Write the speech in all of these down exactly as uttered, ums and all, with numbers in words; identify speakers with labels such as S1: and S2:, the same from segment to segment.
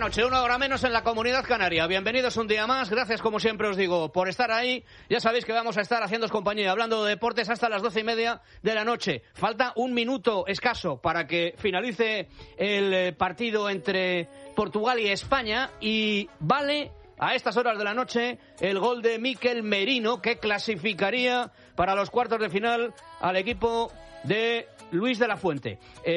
S1: noche, una hora menos en la Comunidad Canaria. Bienvenidos un día más, gracias como siempre os digo por estar ahí. Ya sabéis que vamos a estar haciéndoos compañía, hablando de deportes hasta las doce y media de la noche. Falta un minuto escaso para que finalice el partido entre Portugal y España y vale a estas horas de la noche el gol de Mikel Merino, que clasificaría para los cuartos de final al equipo de Luis de la Fuente.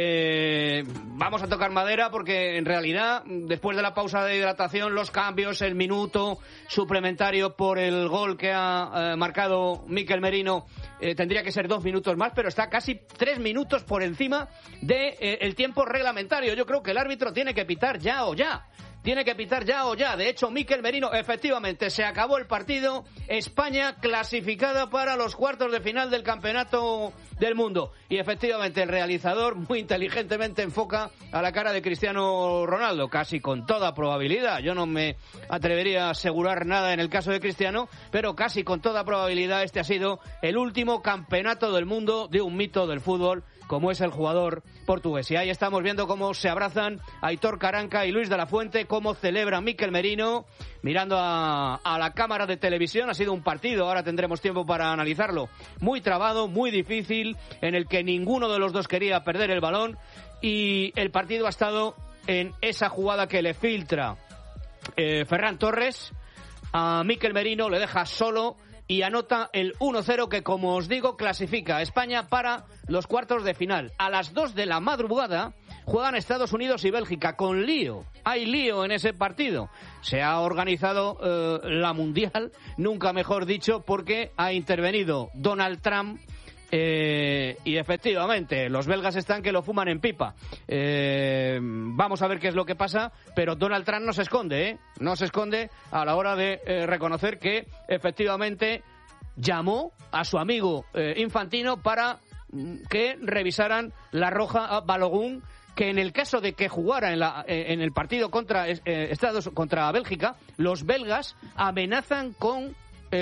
S1: Eh, vamos a tocar madera porque en realidad después de la pausa de hidratación, los cambios, el minuto suplementario por el gol que ha eh, marcado Mikel Merino eh, tendría que ser dos minutos más, pero está casi tres minutos por encima de eh, el tiempo reglamentario. Yo creo que el árbitro tiene que pitar ya o ya. Tiene que pitar ya o ya. De hecho, Mikel Merino, efectivamente, se acabó el partido. España clasificada para los cuartos de final del Campeonato del Mundo. Y efectivamente, el realizador muy inteligentemente enfoca a la cara de Cristiano Ronaldo, casi con toda probabilidad. Yo no me atrevería a asegurar nada en el caso de Cristiano, pero casi con toda probabilidad este ha sido el último Campeonato del Mundo de un mito del fútbol, como es el jugador portugués. Y ahí estamos viendo cómo se abrazan Aitor Karanka y Luis de la Fuente, cómo celebra Mikel Merino, mirando a, a la cámara de televisión. Ha sido un partido, ahora tendremos tiempo para analizarlo, muy trabado, muy difícil, en el que ninguno de los dos quería perder el balón, y el partido ha estado en esa jugada que le filtra eh, Ferran Torres a Mikel Merino, le deja solo y anota el uno cero que, como os digo, clasifica a España para los cuartos de final. A las dos de la madrugada juegan Estados Unidos y Bélgica, con lío. Hay lío en ese partido. Se ha organizado eh, la Mundial, nunca mejor dicho, porque ha intervenido Donald Trump. Eh, y efectivamente, los belgas están que lo fuman en pipa. Eh, vamos a ver qué es lo que pasa, pero Donald Trump no se esconde, ¿eh? No se esconde a la hora de eh, reconocer que efectivamente llamó a su amigo eh, Infantino para mm, que revisaran la roja a Balogun, que en el caso de que jugara en, la, eh, en el partido contra eh, Estados contra Bélgica, los belgas amenazan con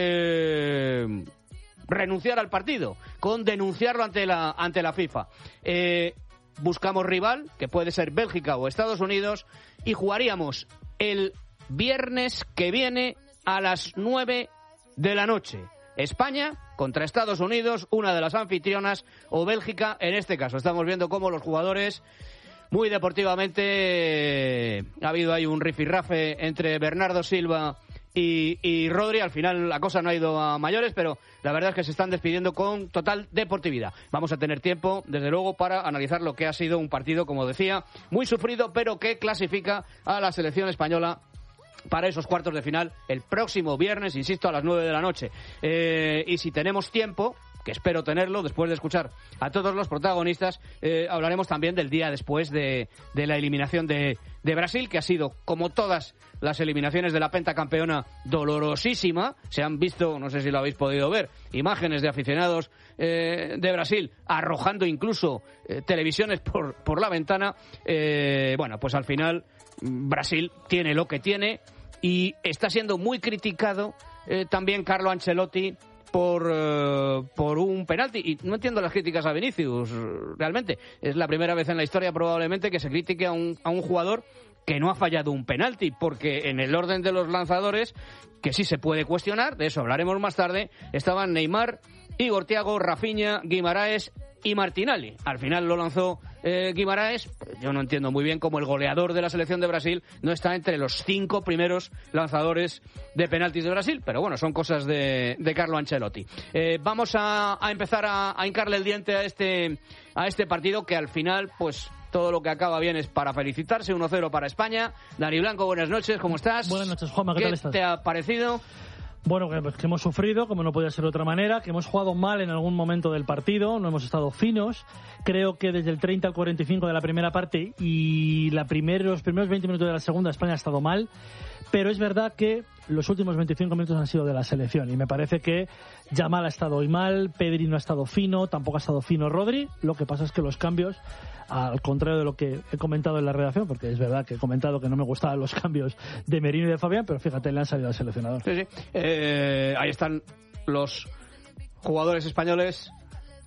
S1: Eh, renunciar al partido, con denunciarlo ante la ante la FIFA. Eh, buscamos rival, que puede ser Bélgica o Estados Unidos, y jugaríamos el viernes que viene a las nueve de la noche. España contra Estados Unidos, una de las anfitrionas, o Bélgica en este caso. Estamos viendo cómo los jugadores, muy deportivamente, eh, ha habido ahí un rifirrafe entre Bernardo Silva Y, y Rodri. Al final la cosa no ha ido a mayores, pero la verdad es que se están despidiendo con total deportividad. Vamos a tener tiempo, desde luego, para analizar lo que ha sido un partido, como decía, muy sufrido, pero que clasifica a la selección española para esos cuartos de final el próximo viernes, insisto, a las nueve de la noche. Eh, y si tenemos tiempo, que espero tenerlo, después de escuchar a todos los protagonistas, eh, hablaremos también del día después de, de la eliminación de, de Brasil, que ha sido, como todas las eliminaciones de la pentacampeona, dolorosísima. Se han visto, no sé si lo habéis podido ver, imágenes de aficionados eh, de Brasil arrojando incluso eh, televisiones por, por la ventana. Eh, bueno, pues al final Brasil tiene lo que tiene y está siendo muy criticado eh, también Carlo Ancelotti por uh, por un penalti, y no entiendo las críticas a Vinicius, realmente. Es la primera vez en la historia probablemente que se critique a un, a un jugador que no ha fallado un penalti, porque en el orden de los lanzadores, que sí se puede cuestionar, de eso hablaremos más tarde, estaban Neymar, Igor Thiago, Rafinha, Guimaraes y Martinelli. Al final lo lanzó eh, Guimaraes. Yo no entiendo muy bien cómo el goleador de la selección de Brasil no está entre los cinco primeros lanzadores de penaltis de Brasil, pero bueno, son cosas de, de Carlo Ancelotti. Eh, vamos a, a empezar a, a hincarle el diente a este, a este partido, que al final, pues todo lo que acaba bien es para felicitarse. uno cero para España. Dani Blanco, buenas noches, ¿cómo estás?
S2: Buenas noches, Juanma, ¿qué, ¿Qué tal estás?
S1: ¿Qué te ha parecido?
S2: Bueno, que, que hemos sufrido, como no podía ser de otra manera, que hemos jugado mal en algún momento del partido, no hemos estado finos. Creo que desde el treinta al cuarenta y cinco de la primera parte y la primer, los primeros veinte minutos de la segunda, España ha estado mal. Pero es verdad que los últimos veinticinco minutos han sido de la selección y me parece que Yamal ha estado hoy mal, Pedri no ha estado fino, tampoco ha estado fino Rodri. Lo que pasa es que los cambios, al contrario de lo que he comentado en la redacción, porque es verdad que he comentado que no me gustaban los cambios de Merino y de Fabián, pero fíjate, le han salido al seleccionador.
S1: Sí, sí. Eh, ahí están los jugadores españoles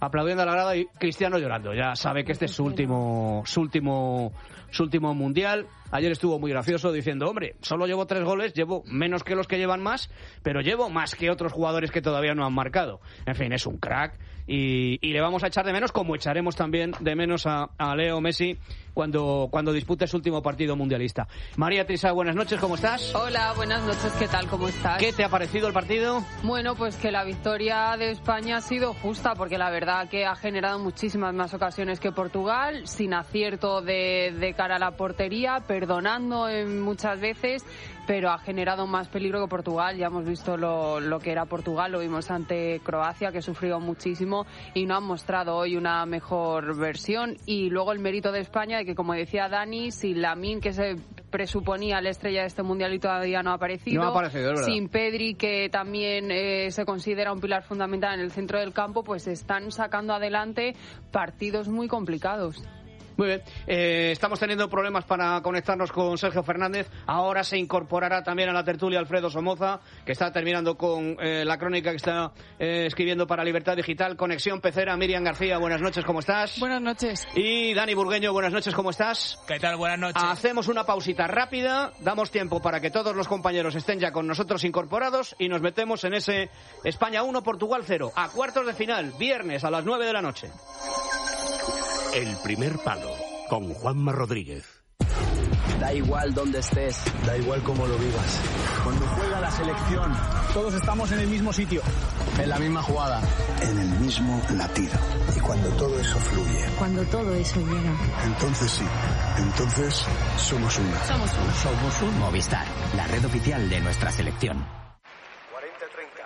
S1: aplaudiendo a la grada y Cristiano llorando. Ya sabe que este es su último, su último, su último mundial. Ayer estuvo muy gracioso diciendo, hombre, solo llevo tres goles, llevo menos que los que llevan más, pero llevo más que otros jugadores que todavía no han marcado. En fin, es un crack y, y le vamos a echar de menos, como echaremos también de menos a, a Leo Messi cuando, cuando dispute su último partido mundialista. María Trisa, buenas noches, ¿cómo estás?
S3: Hola, buenas noches, ¿qué tal? ¿Cómo estás?
S1: ¿Qué te ha parecido el partido?
S3: Bueno, pues que la victoria de España ha sido justa, porque la verdad que ha generado muchísimas más ocasiones que Portugal, sin acierto de, de cara a la portería, perdonando en muchas veces, pero ha generado más peligro que Portugal. Ya hemos visto lo, lo que era Portugal, lo vimos ante Croacia, que sufrió muchísimo y no han mostrado hoy una mejor versión. Y luego el mérito de España, de que, como decía Dani, sin Lamine, que se presuponía la estrella de este mundial y todavía no ha aparecido,
S1: no ha aparecido, es verdad.
S3: Sin Pedri, que también eh, se considera un pilar fundamental en el centro del campo, pues están sacando adelante partidos muy complicados.
S1: Muy bien, eh, estamos teniendo problemas para conectarnos con Sergio Fernández. Ahora se incorporará también a la tertulia Alfredo Somoza, que está terminando con eh, la crónica que está eh, escribiendo para Libertad Digital. Conexión Pecera, Miriam García, buenas noches, ¿cómo estás?
S4: Buenas noches.
S1: Y Dani Burgueño, buenas noches, ¿cómo estás?
S5: ¿Qué tal? Buenas noches.
S1: Hacemos una pausita rápida, damos tiempo para que todos los compañeros estén ya con nosotros incorporados y nos metemos en ese España uno, Portugal cero, a cuartos de final, viernes a las nueve de la noche.
S6: El primer palo, con Juanma Rodríguez.
S7: Da igual dónde estés,
S8: da igual cómo lo vivas.
S7: Cuando juega la selección,
S8: todos estamos en el mismo sitio,
S7: en la misma jugada,
S9: en el mismo latido.
S10: Y cuando todo eso fluye,
S11: cuando todo eso llega,
S10: entonces sí, entonces somos una.
S11: Somos uno.
S7: Somos un
S12: Movistar, la red oficial de nuestra selección.
S13: cuarenta treinta.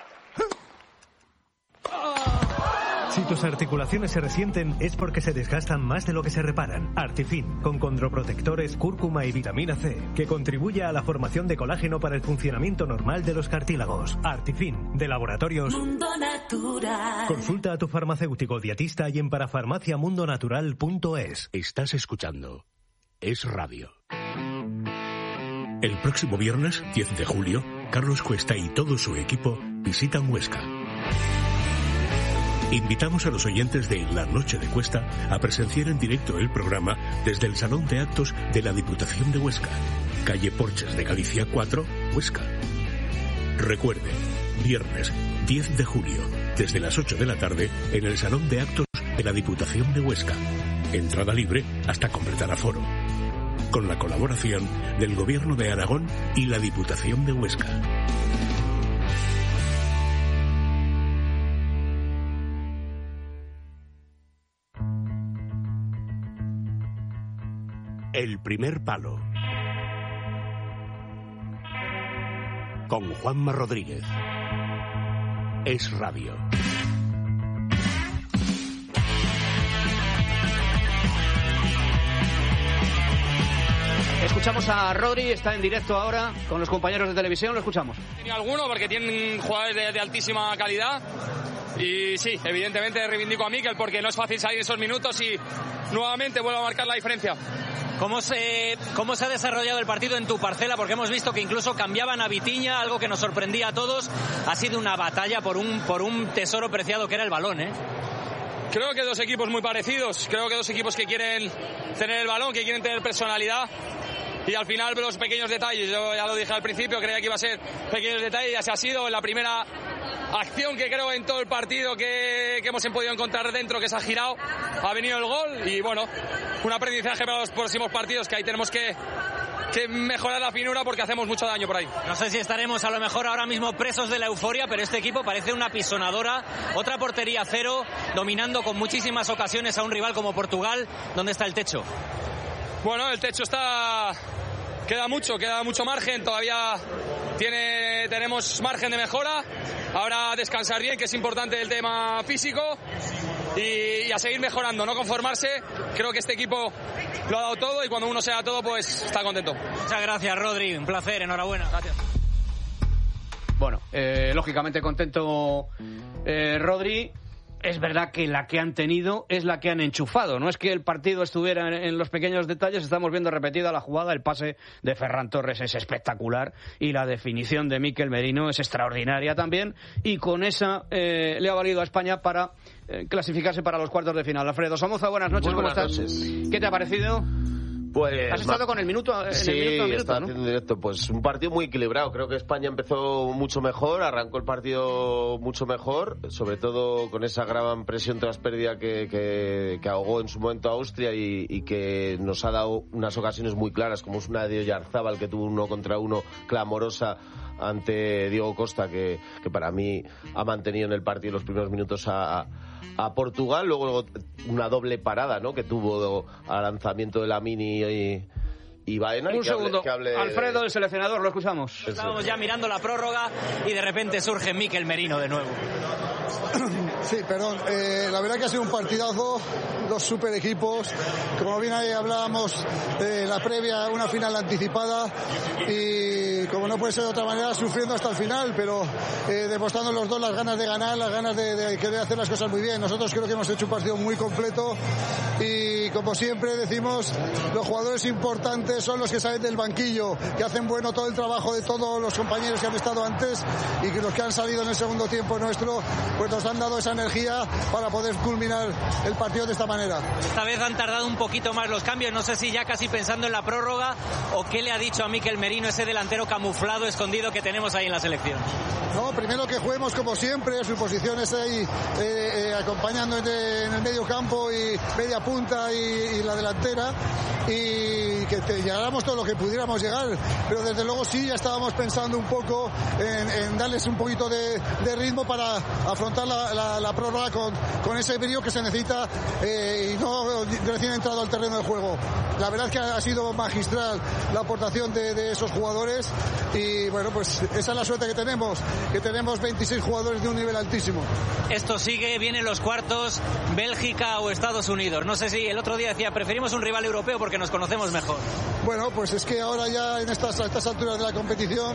S14: Si tus articulaciones se resienten es porque se desgastan más de lo que se reparan. Artifin, con condroprotectores, cúrcuma y vitamina C, que contribuye a la formación de colágeno para el funcionamiento normal de los cartílagos. Artifin, de Laboratorios
S15: Mundo Natural.
S14: Consulta a tu farmacéutico dietista y en parafarmaciamundonatural punto es.
S6: Estás escuchando Es Radio. El próximo viernes, diez de julio, Carlos Cuesta y todo su equipo visitan Huesca. Invitamos a los oyentes de La Noche de Cuesta a presenciar en directo el programa desde el Salón de Actos de la Diputación de Huesca, calle Porches de Galicia cuatro, Huesca. Recuerde, viernes diez de julio, desde las ocho de la tarde, en el Salón de Actos de la Diputación de Huesca. Entrada libre hasta completar aforo. Con la colaboración del Gobierno de Aragón y la Diputación de Huesca. El primer palo. Con Juanma Rodríguez. Es Radio.
S1: Escuchamos a Rodri, está en directo ahora con los compañeros de televisión, lo escuchamos.
S16: Ni alguno, porque tienen jugadores de, de altísima calidad. Y sí, evidentemente reivindico a Mikel porque no es fácil salir esos minutos y nuevamente vuelvo a marcar la diferencia.
S5: ¿Cómo se, ¿Cómo se ha desarrollado el partido en tu parcela? Porque hemos visto que incluso cambiaban a Vitinha, algo que nos sorprendía a todos. Ha sido una batalla por un, por un tesoro preciado que era el balón, ¿eh?
S16: Creo que dos equipos muy parecidos. Creo que dos equipos que quieren tener el balón, que quieren tener personalidad. Y al final los pequeños detalles, yo ya lo dije al principio, creía que iba a ser pequeños detalles y así ha sido. En la primera acción que creo en todo el partido que, que hemos podido encontrar dentro, que se ha girado, ha venido el gol y bueno, un aprendizaje para los próximos partidos, que ahí tenemos que, que mejorar la finura porque hacemos mucho daño por ahí.
S5: No sé si estaremos a lo mejor ahora mismo presos de la euforia, pero este equipo parece una pisonadora, otra portería cero, dominando con muchísimas ocasiones a un rival como Portugal. ¿Dónde está el techo?
S16: Bueno, el techo está... Queda mucho, queda mucho margen, todavía tiene, tenemos margen de mejora. Ahora descansar bien, que es importante el tema físico, y, y a seguir mejorando, no conformarse. Creo que este equipo lo ha dado todo y cuando uno se da todo, pues está contento.
S5: Muchas gracias, Rodri, un placer, enhorabuena.
S16: Gracias.
S1: Bueno, eh, lógicamente contento eh, Rodri. es verdad que la que han tenido es la que han enchufado. No es que el partido estuviera en, en los pequeños detalles, estamos viendo repetida la jugada, el pase de Ferran Torres es espectacular y la definición de Mikel Merino es extraordinaria también, y con esa eh, le ha valido a España para eh, clasificarse para los cuartos de final. Alfredo Somoza, buenas noches,
S4: Muy buenas
S1: ¿cómo estás?
S4: Noches.
S1: ¿Qué te ha parecido?
S4: Pues,
S1: ¿Has estado con el minuto, en
S4: sí,
S1: el minuto a minuto,
S4: está
S1: ¿no?
S4: haciendo directo. Pues un partido muy equilibrado. Creo que España empezó mucho mejor, arrancó el partido mucho mejor, sobre todo con esa gran presión tras pérdida que, que, que ahogó en su momento a Austria y, y que nos ha dado unas ocasiones muy claras, como es una de Oyarzábal que tuvo uno contra uno clamorosa ante Diego Costa, que, que para mí ha mantenido en el partido los primeros minutos a, a, a Portugal. Luego una doble parada, ¿no?, que tuvo al lanzamiento de Lamine y, y Baena.
S1: Un
S4: y que
S1: segundo,
S4: hable, que hable
S1: Alfredo,
S4: de...
S1: el seleccionador, lo escuchamos.
S5: Estábamos ya mirando la prórroga y de repente surge Mikel Merino de nuevo.
S11: Sí, perdón. Eh, la verdad que ha sido un partidazo, dos super equipos. Como bien ahí hablábamos, eh, la previa, una final anticipada y, como no puede ser de otra manera, sufriendo hasta el final, pero eh, demostrando los dos las ganas de ganar, las ganas de, de querer hacer las cosas muy bien. Nosotros creo que hemos hecho un partido muy completo y, como siempre decimos, los jugadores importantes son los que salen del banquillo, que hacen bueno todo el trabajo de todos los compañeros que han estado antes y que los que han salido en el segundo tiempo nuestro, pues nos han dado esa energía para poder culminar el partido de esta manera.
S5: Esta vez han tardado un poquito más los cambios, no sé si ya casi pensando en la prórroga o qué le ha dicho a Mikel Merino ese delantero camuflado, escondido que tenemos ahí en la selección.
S11: No, primero que juguemos como siempre, su posición es ahí eh, eh, acompañando en, en el medio campo y media punta y, y la delantera, y que te llegáramos todo lo que pudiéramos llegar, pero desde luego sí ya estábamos pensando un poco en, en darles un poquito de, de ritmo para afrontar la, la, la prórroga con, con ese brío que se necesita eh, y no recién entrado al terreno de juego. La verdad es que ha sido magistral la aportación de, de esos jugadores y bueno, pues esa es la suerte que tenemos, que tenemos veintiséis jugadores de un nivel altísimo.
S5: Esto sigue, vienen los cuartos, Bélgica o Estados Unidos. No sé si el otro día decía, preferimos un rival europeo porque nos conocemos mejor.
S11: Bueno, pues es que ahora ya en estas, a estas alturas de la competición,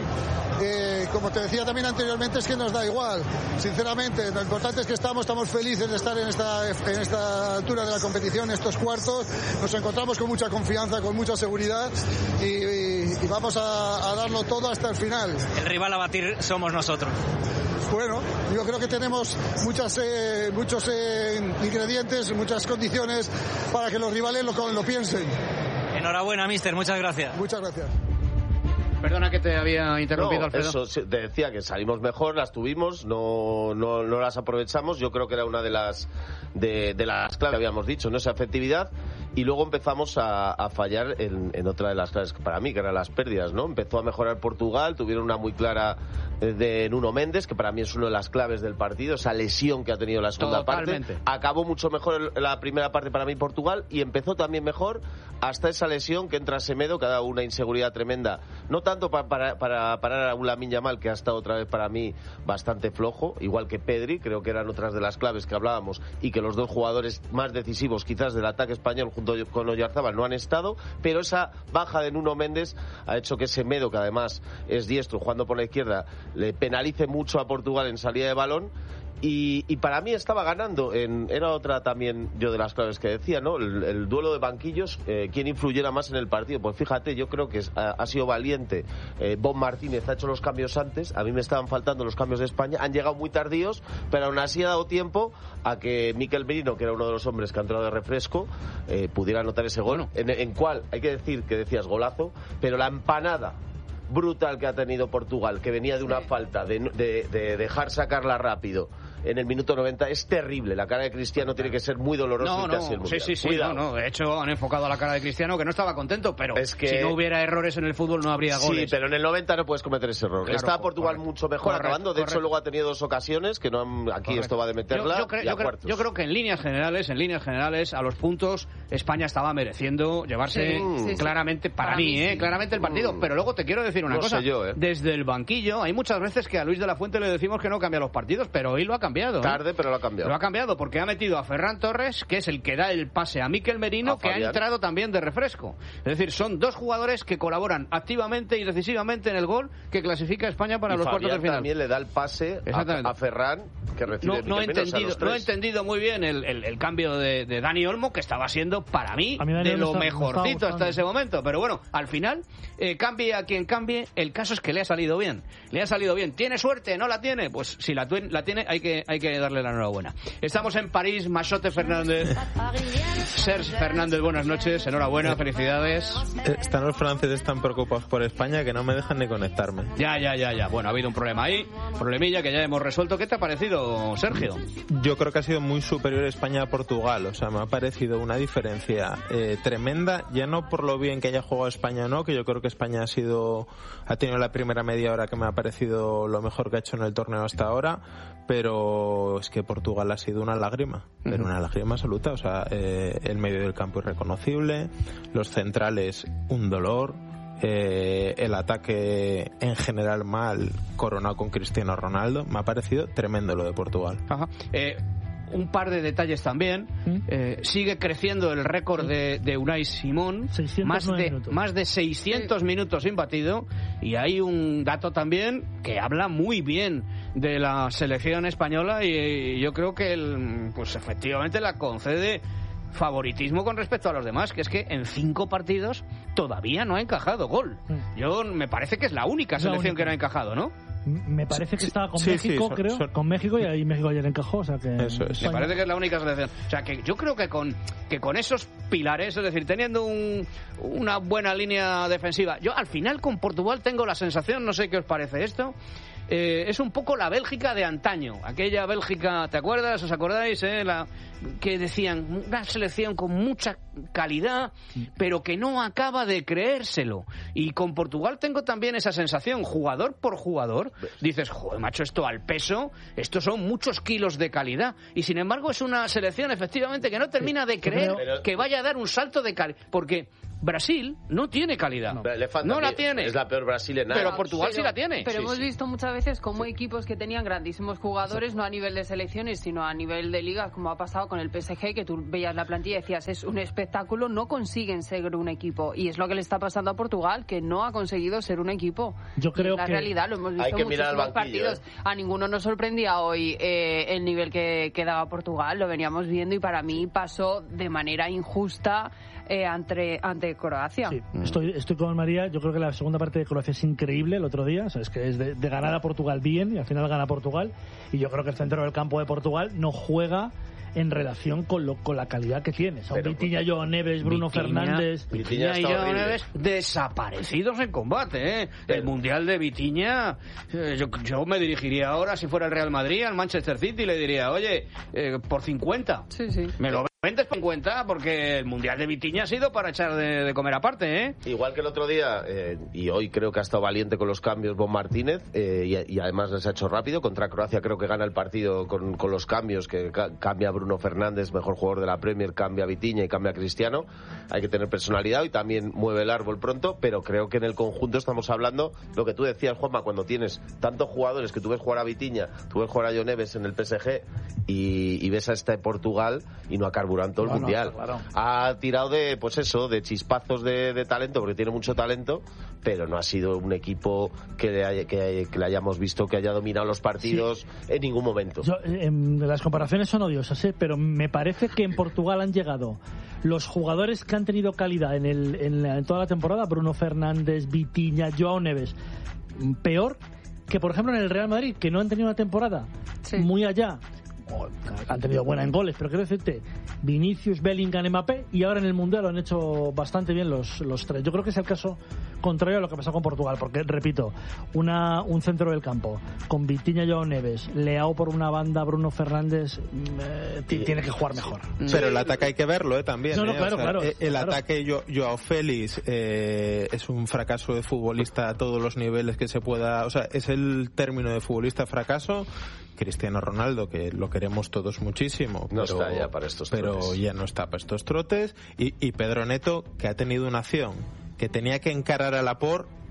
S11: eh, como te decía también anteriormente, es que nos da igual, sinceramente. Lo importante es que estamos, estamos felices de estar en esta, en esta altura de la competición, en estos cuartos. Nos encontramos con mucha confianza, con mucha seguridad y, y, y vamos a, a darlo todo hasta el final.
S5: El rival a batir somos nosotros.
S11: Bueno, yo creo que tenemos muchas, eh, muchos eh, ingredientes, muchas condiciones para que los rivales lo, lo piensen.
S5: Enhorabuena, mister, muchas gracias.
S11: Muchas gracias.
S1: Perdona que te había interrumpido,
S4: no,
S1: Alfredo.
S4: Eso, te decía que salimos mejor, las tuvimos, no, no, no las aprovechamos. Yo creo que era una de las de, de las claves, habíamos dicho, ¿no?, esa efectividad. Y luego empezamos a, a fallar en, en otra de las claves para mí, que eran las pérdidas, ¿no? Empezó a mejorar Portugal, tuvieron una muy clara de Nuno Méndez, que para mí es una de las claves del partido, esa lesión que ha tenido la segunda
S1: Totalmente.
S4: parte. Acabó mucho mejor la primera parte para mí Portugal y empezó también mejor hasta esa lesión que entra Semedo, que ha dado una inseguridad tremenda. No tanto para, para, para parar a un Lamine Yamal, que ha estado otra vez para mí bastante flojo, igual que Pedri, creo que eran otras de las claves que hablábamos, y que los dos jugadores más decisivos quizás del ataque español junto con Oyarzábal no han estado, pero esa baja de Nuno Méndez ha hecho que Semedo, que además es diestro jugando por la izquierda, le penalice mucho a Portugal en salida de balón. Y, y para mí estaba ganando, en, era otra también yo de las claves que decía, ¿no? El, el duelo de banquillos, eh, quién influyera más en el partido. Pues fíjate, yo creo que es, ha, ha sido valiente. Eh, Bob Martínez ha hecho los cambios antes, a mí me estaban faltando los cambios de España, han llegado muy tardíos, pero aún así ha dado tiempo a que Mikel Merino, que era uno de los hombres que ha entrado de refresco, eh, pudiera anotar ese gol. En, en cual, hay que decir que decías golazo, pero la empanada brutal que ha tenido Portugal, que venía de una sí. falta, de, de, de dejar sacarla rápido en el minuto noventa, es terrible. La cara de Cristiano tiene que ser muy dolorosa.
S1: No,
S4: y casi el
S1: no, sí, sí, sí, no, no. De hecho, han enfocado a la cara de Cristiano, que no estaba contento, pero es que si no hubiera errores en el fútbol no habría goles.
S4: Sí, pero en el noventa no puedes cometer ese error. Claro, Está Portugal correcto. mucho mejor correcto, acabando. De correcto. hecho, luego ha tenido dos ocasiones que no han, aquí correcto. esto va de meterla.
S1: Yo, yo, cre- yo, creo, yo creo que en líneas generales, en líneas generales, a los puntos, España estaba mereciendo llevarse sí, sí, claramente, sí. para, para mí, mí eh, sí. claramente el partido. Mm. Pero luego te quiero decir una
S4: no
S1: cosa.
S4: Sé yo, eh.
S1: Desde el banquillo, hay muchas veces que a Luis de la Fuente le decimos que no cambia los partidos, pero hoy lo ha cambiado. cambiado. ¿eh?
S4: Tarde, pero lo ha cambiado.
S1: Lo ha cambiado porque ha metido a Ferran Torres, que es el que da el pase a Mikel Merino,
S4: a
S1: que ha entrado también de refresco. Es decir, son dos jugadores que colaboran activamente y decisivamente en el gol que clasifica a España para
S4: y
S1: los
S4: Fabián
S1: cuartos de final.
S4: También le da el pase a, a Ferran, que recibe
S1: no, no, he
S4: Mikel Merino,
S1: entendido,
S4: o sea,
S1: no he entendido muy bien el, el, el cambio de, de Dani Olmo, que estaba siendo para mí,
S2: mí
S1: de lo
S2: está,
S1: mejorcito hasta ese momento. Pero bueno, al final, eh, cambie a quien cambie, el caso es que le ha salido bien. Le ha salido bien. ¿Tiene suerte? ¿No la tiene? Pues si la, la tiene, hay que, hay que darle la enhorabuena. Estamos en París, Machote Fernández. Serge Fernández, buenas noches, enhorabuena, felicidades.
S17: Están los franceses tan preocupados por España que no me dejan ni conectarme.
S1: Ya, ya, ya, ya. Bueno, ha habido un problema ahí, problemilla que ya hemos resuelto. ¿Qué te ha parecido, Sergio?
S17: Yo creo que ha sido muy superior España a Portugal. O sea, me ha parecido una diferencia eh, tremenda, ya no por lo bien que haya jugado España o no, que yo creo que España ha sido ha tenido la primera media hora que me ha parecido lo mejor que ha hecho en el torneo hasta ahora, pero es que Portugal ha sido una lágrima, pero una lágrima absoluta. O sea, eh, el medio del campo irreconocible, los centrales un dolor, eh, el ataque en general mal, coronado con Cristiano Ronaldo. Me ha parecido tremendo lo de Portugal.
S1: Ajá. Eh, un par de detalles también. ¿Mm? Eh, sigue creciendo el récord de, de Unai Simón, más de,
S2: minutos.
S1: más de seiscientos minutos sin batido, y hay un dato también que habla muy bien de la selección española, y yo creo que el, pues efectivamente la concede favoritismo con respecto a los demás, que es que en cinco partidos todavía no ha encajado gol. Yo me parece que es la única
S2: la
S1: selección
S2: única.
S1: que no ha encajado, ¿no?
S2: Me parece que estaba con
S17: sí,
S2: México,
S17: sí, son,
S2: creo,
S17: son...
S2: con México, y ahí México ayer encajó, o sea que...
S17: Eso es.
S1: Me parece que es la única selección. O sea que yo creo que con, que con esos pilares, es decir, teniendo un, una buena línea defensiva, yo al final con Portugal tengo la sensación, no sé qué os parece esto, eh, es un poco la Bélgica de antaño, aquella Bélgica, ¿te acuerdas? ¿Os acordáis? Eh? La, que decían, una selección con mucha calidad, pero que no acaba de creérselo. Y con Portugal tengo también esa sensación, jugador por jugador, dices, joder, macho, esto al peso, estos son muchos kilos de calidad. Y sin embargo es una selección efectivamente que no termina de creer
S4: pero...
S1: que vaya a dar un salto de calidad, porque Brasil no tiene calidad. No, no la tiene.
S4: Es la peor Brasil en nada.
S1: Pero Portugal
S3: pero,
S1: sí la tiene.
S3: Pero
S1: sí,
S3: hemos
S1: sí.
S3: visto muchas veces como equipos que tenían grandísimos jugadores, no a nivel de selecciones, sino a nivel de ligas, como ha pasado con el P S G, que tú veías la plantilla y decías, es un espectáculo, no consiguen ser un equipo. Y es lo que le está pasando a Portugal, que no ha conseguido ser un equipo.
S2: Yo creo
S3: en la
S2: que...
S3: realidad, lo hemos visto
S4: Hay que
S3: en
S4: mirar
S3: muchísimos
S4: al banquillo,
S3: partidos.
S4: ¿eh?
S3: A ninguno nos sorprendía hoy eh, el nivel que, que daba Portugal, lo veníamos viendo, y para mí pasó de manera injusta eh, ante, ante Croacia.
S2: Sí, estoy, estoy con María. Yo creo que la segunda parte de Croacia es increíble el otro día. O sea, es que es de, de ganar a Portugal bien, y al final gana Portugal. Y yo creo que el centro del campo de Portugal no juega en relación con lo con la calidad que tiene. O sea,
S1: Pero,
S2: Vitinha, Joao Neves, Bruno
S1: Vitinha,
S2: Fernández...
S1: Vitinha y Joao Neves desaparecidos en combate, ¿eh? El Mundial de Vitinha, eh, yo, yo me dirigiría ahora, si fuera el Real Madrid, al Manchester City, y le diría, oye, eh, por cincuenta.
S3: Sí, sí.
S1: Me lo vendes por cincuenta, porque el Mundial de Vitinha ha sido para echar de, de comer aparte, ¿eh?
S4: Igual que el otro día, eh, y hoy creo que ha estado valiente con los cambios Bon Martínez, eh, y, y además les ha hecho rápido. Contra Croacia creo que gana el partido con, con los cambios, que ca- cambia Bruno Fernández, mejor jugador de la Premier, cambia Vitinha y cambia Cristiano. Hay que tener personalidad y también mueve el árbol pronto, pero creo que en el conjunto estamos hablando, lo que tú decías, Juanma, cuando tienes tantos jugadores, que tú ves jugar a Vitinha, tú ves jugar a Joao Neves en el P S G, y, y ves a este Portugal y no ha carburado todo el
S2: no,
S4: mundial.
S2: No, claro.
S4: Ha tirado de, pues eso, de chispazos de, de talento, porque tiene mucho talento, pero no ha sido un equipo que le, haya, que, que le hayamos visto que haya dominado los partidos sí. en ningún momento.
S2: Yo, eh, las comparaciones son odiosas, ¿eh? Pero me parece que en Portugal han llegado los jugadores que han tenido calidad en, el, en, la, en toda la temporada, Bruno Fernández, Vitinha, Joao Neves, peor que por ejemplo en el Real Madrid, que no han tenido una temporada sí. muy allá. Han tenido buena en goles, pero quiero decirte, Vinicius, Bellingham, Mbappé, y ahora en el Mundial lo han hecho bastante bien los, los tres. Yo creo que es el caso contrario a lo que pasó con Portugal, porque, repito, una un centro del campo con Vitinha, Joao Neves, Leao por una banda, Bruno Fernández, eh, t- tiene que jugar mejor.
S17: Pero el ataque hay que verlo, ¿eh? También.
S2: No, no,
S17: ¿eh?
S2: claro,
S17: o sea,
S2: claro.
S17: El, el
S2: claro.
S17: ataque, yo, Joao Félix, eh, es un fracaso de futbolista a todos los niveles que se pueda... O sea, es el término de futbolista fracaso. Cristiano Ronaldo, que lo queremos todos muchísimo,
S4: no
S17: pero,
S4: está ya para estos
S17: pero
S4: trotes.
S17: ya no está para estos trotes, y, y Pedro Neto, que ha tenido una acción que tenía que encarar a Laporte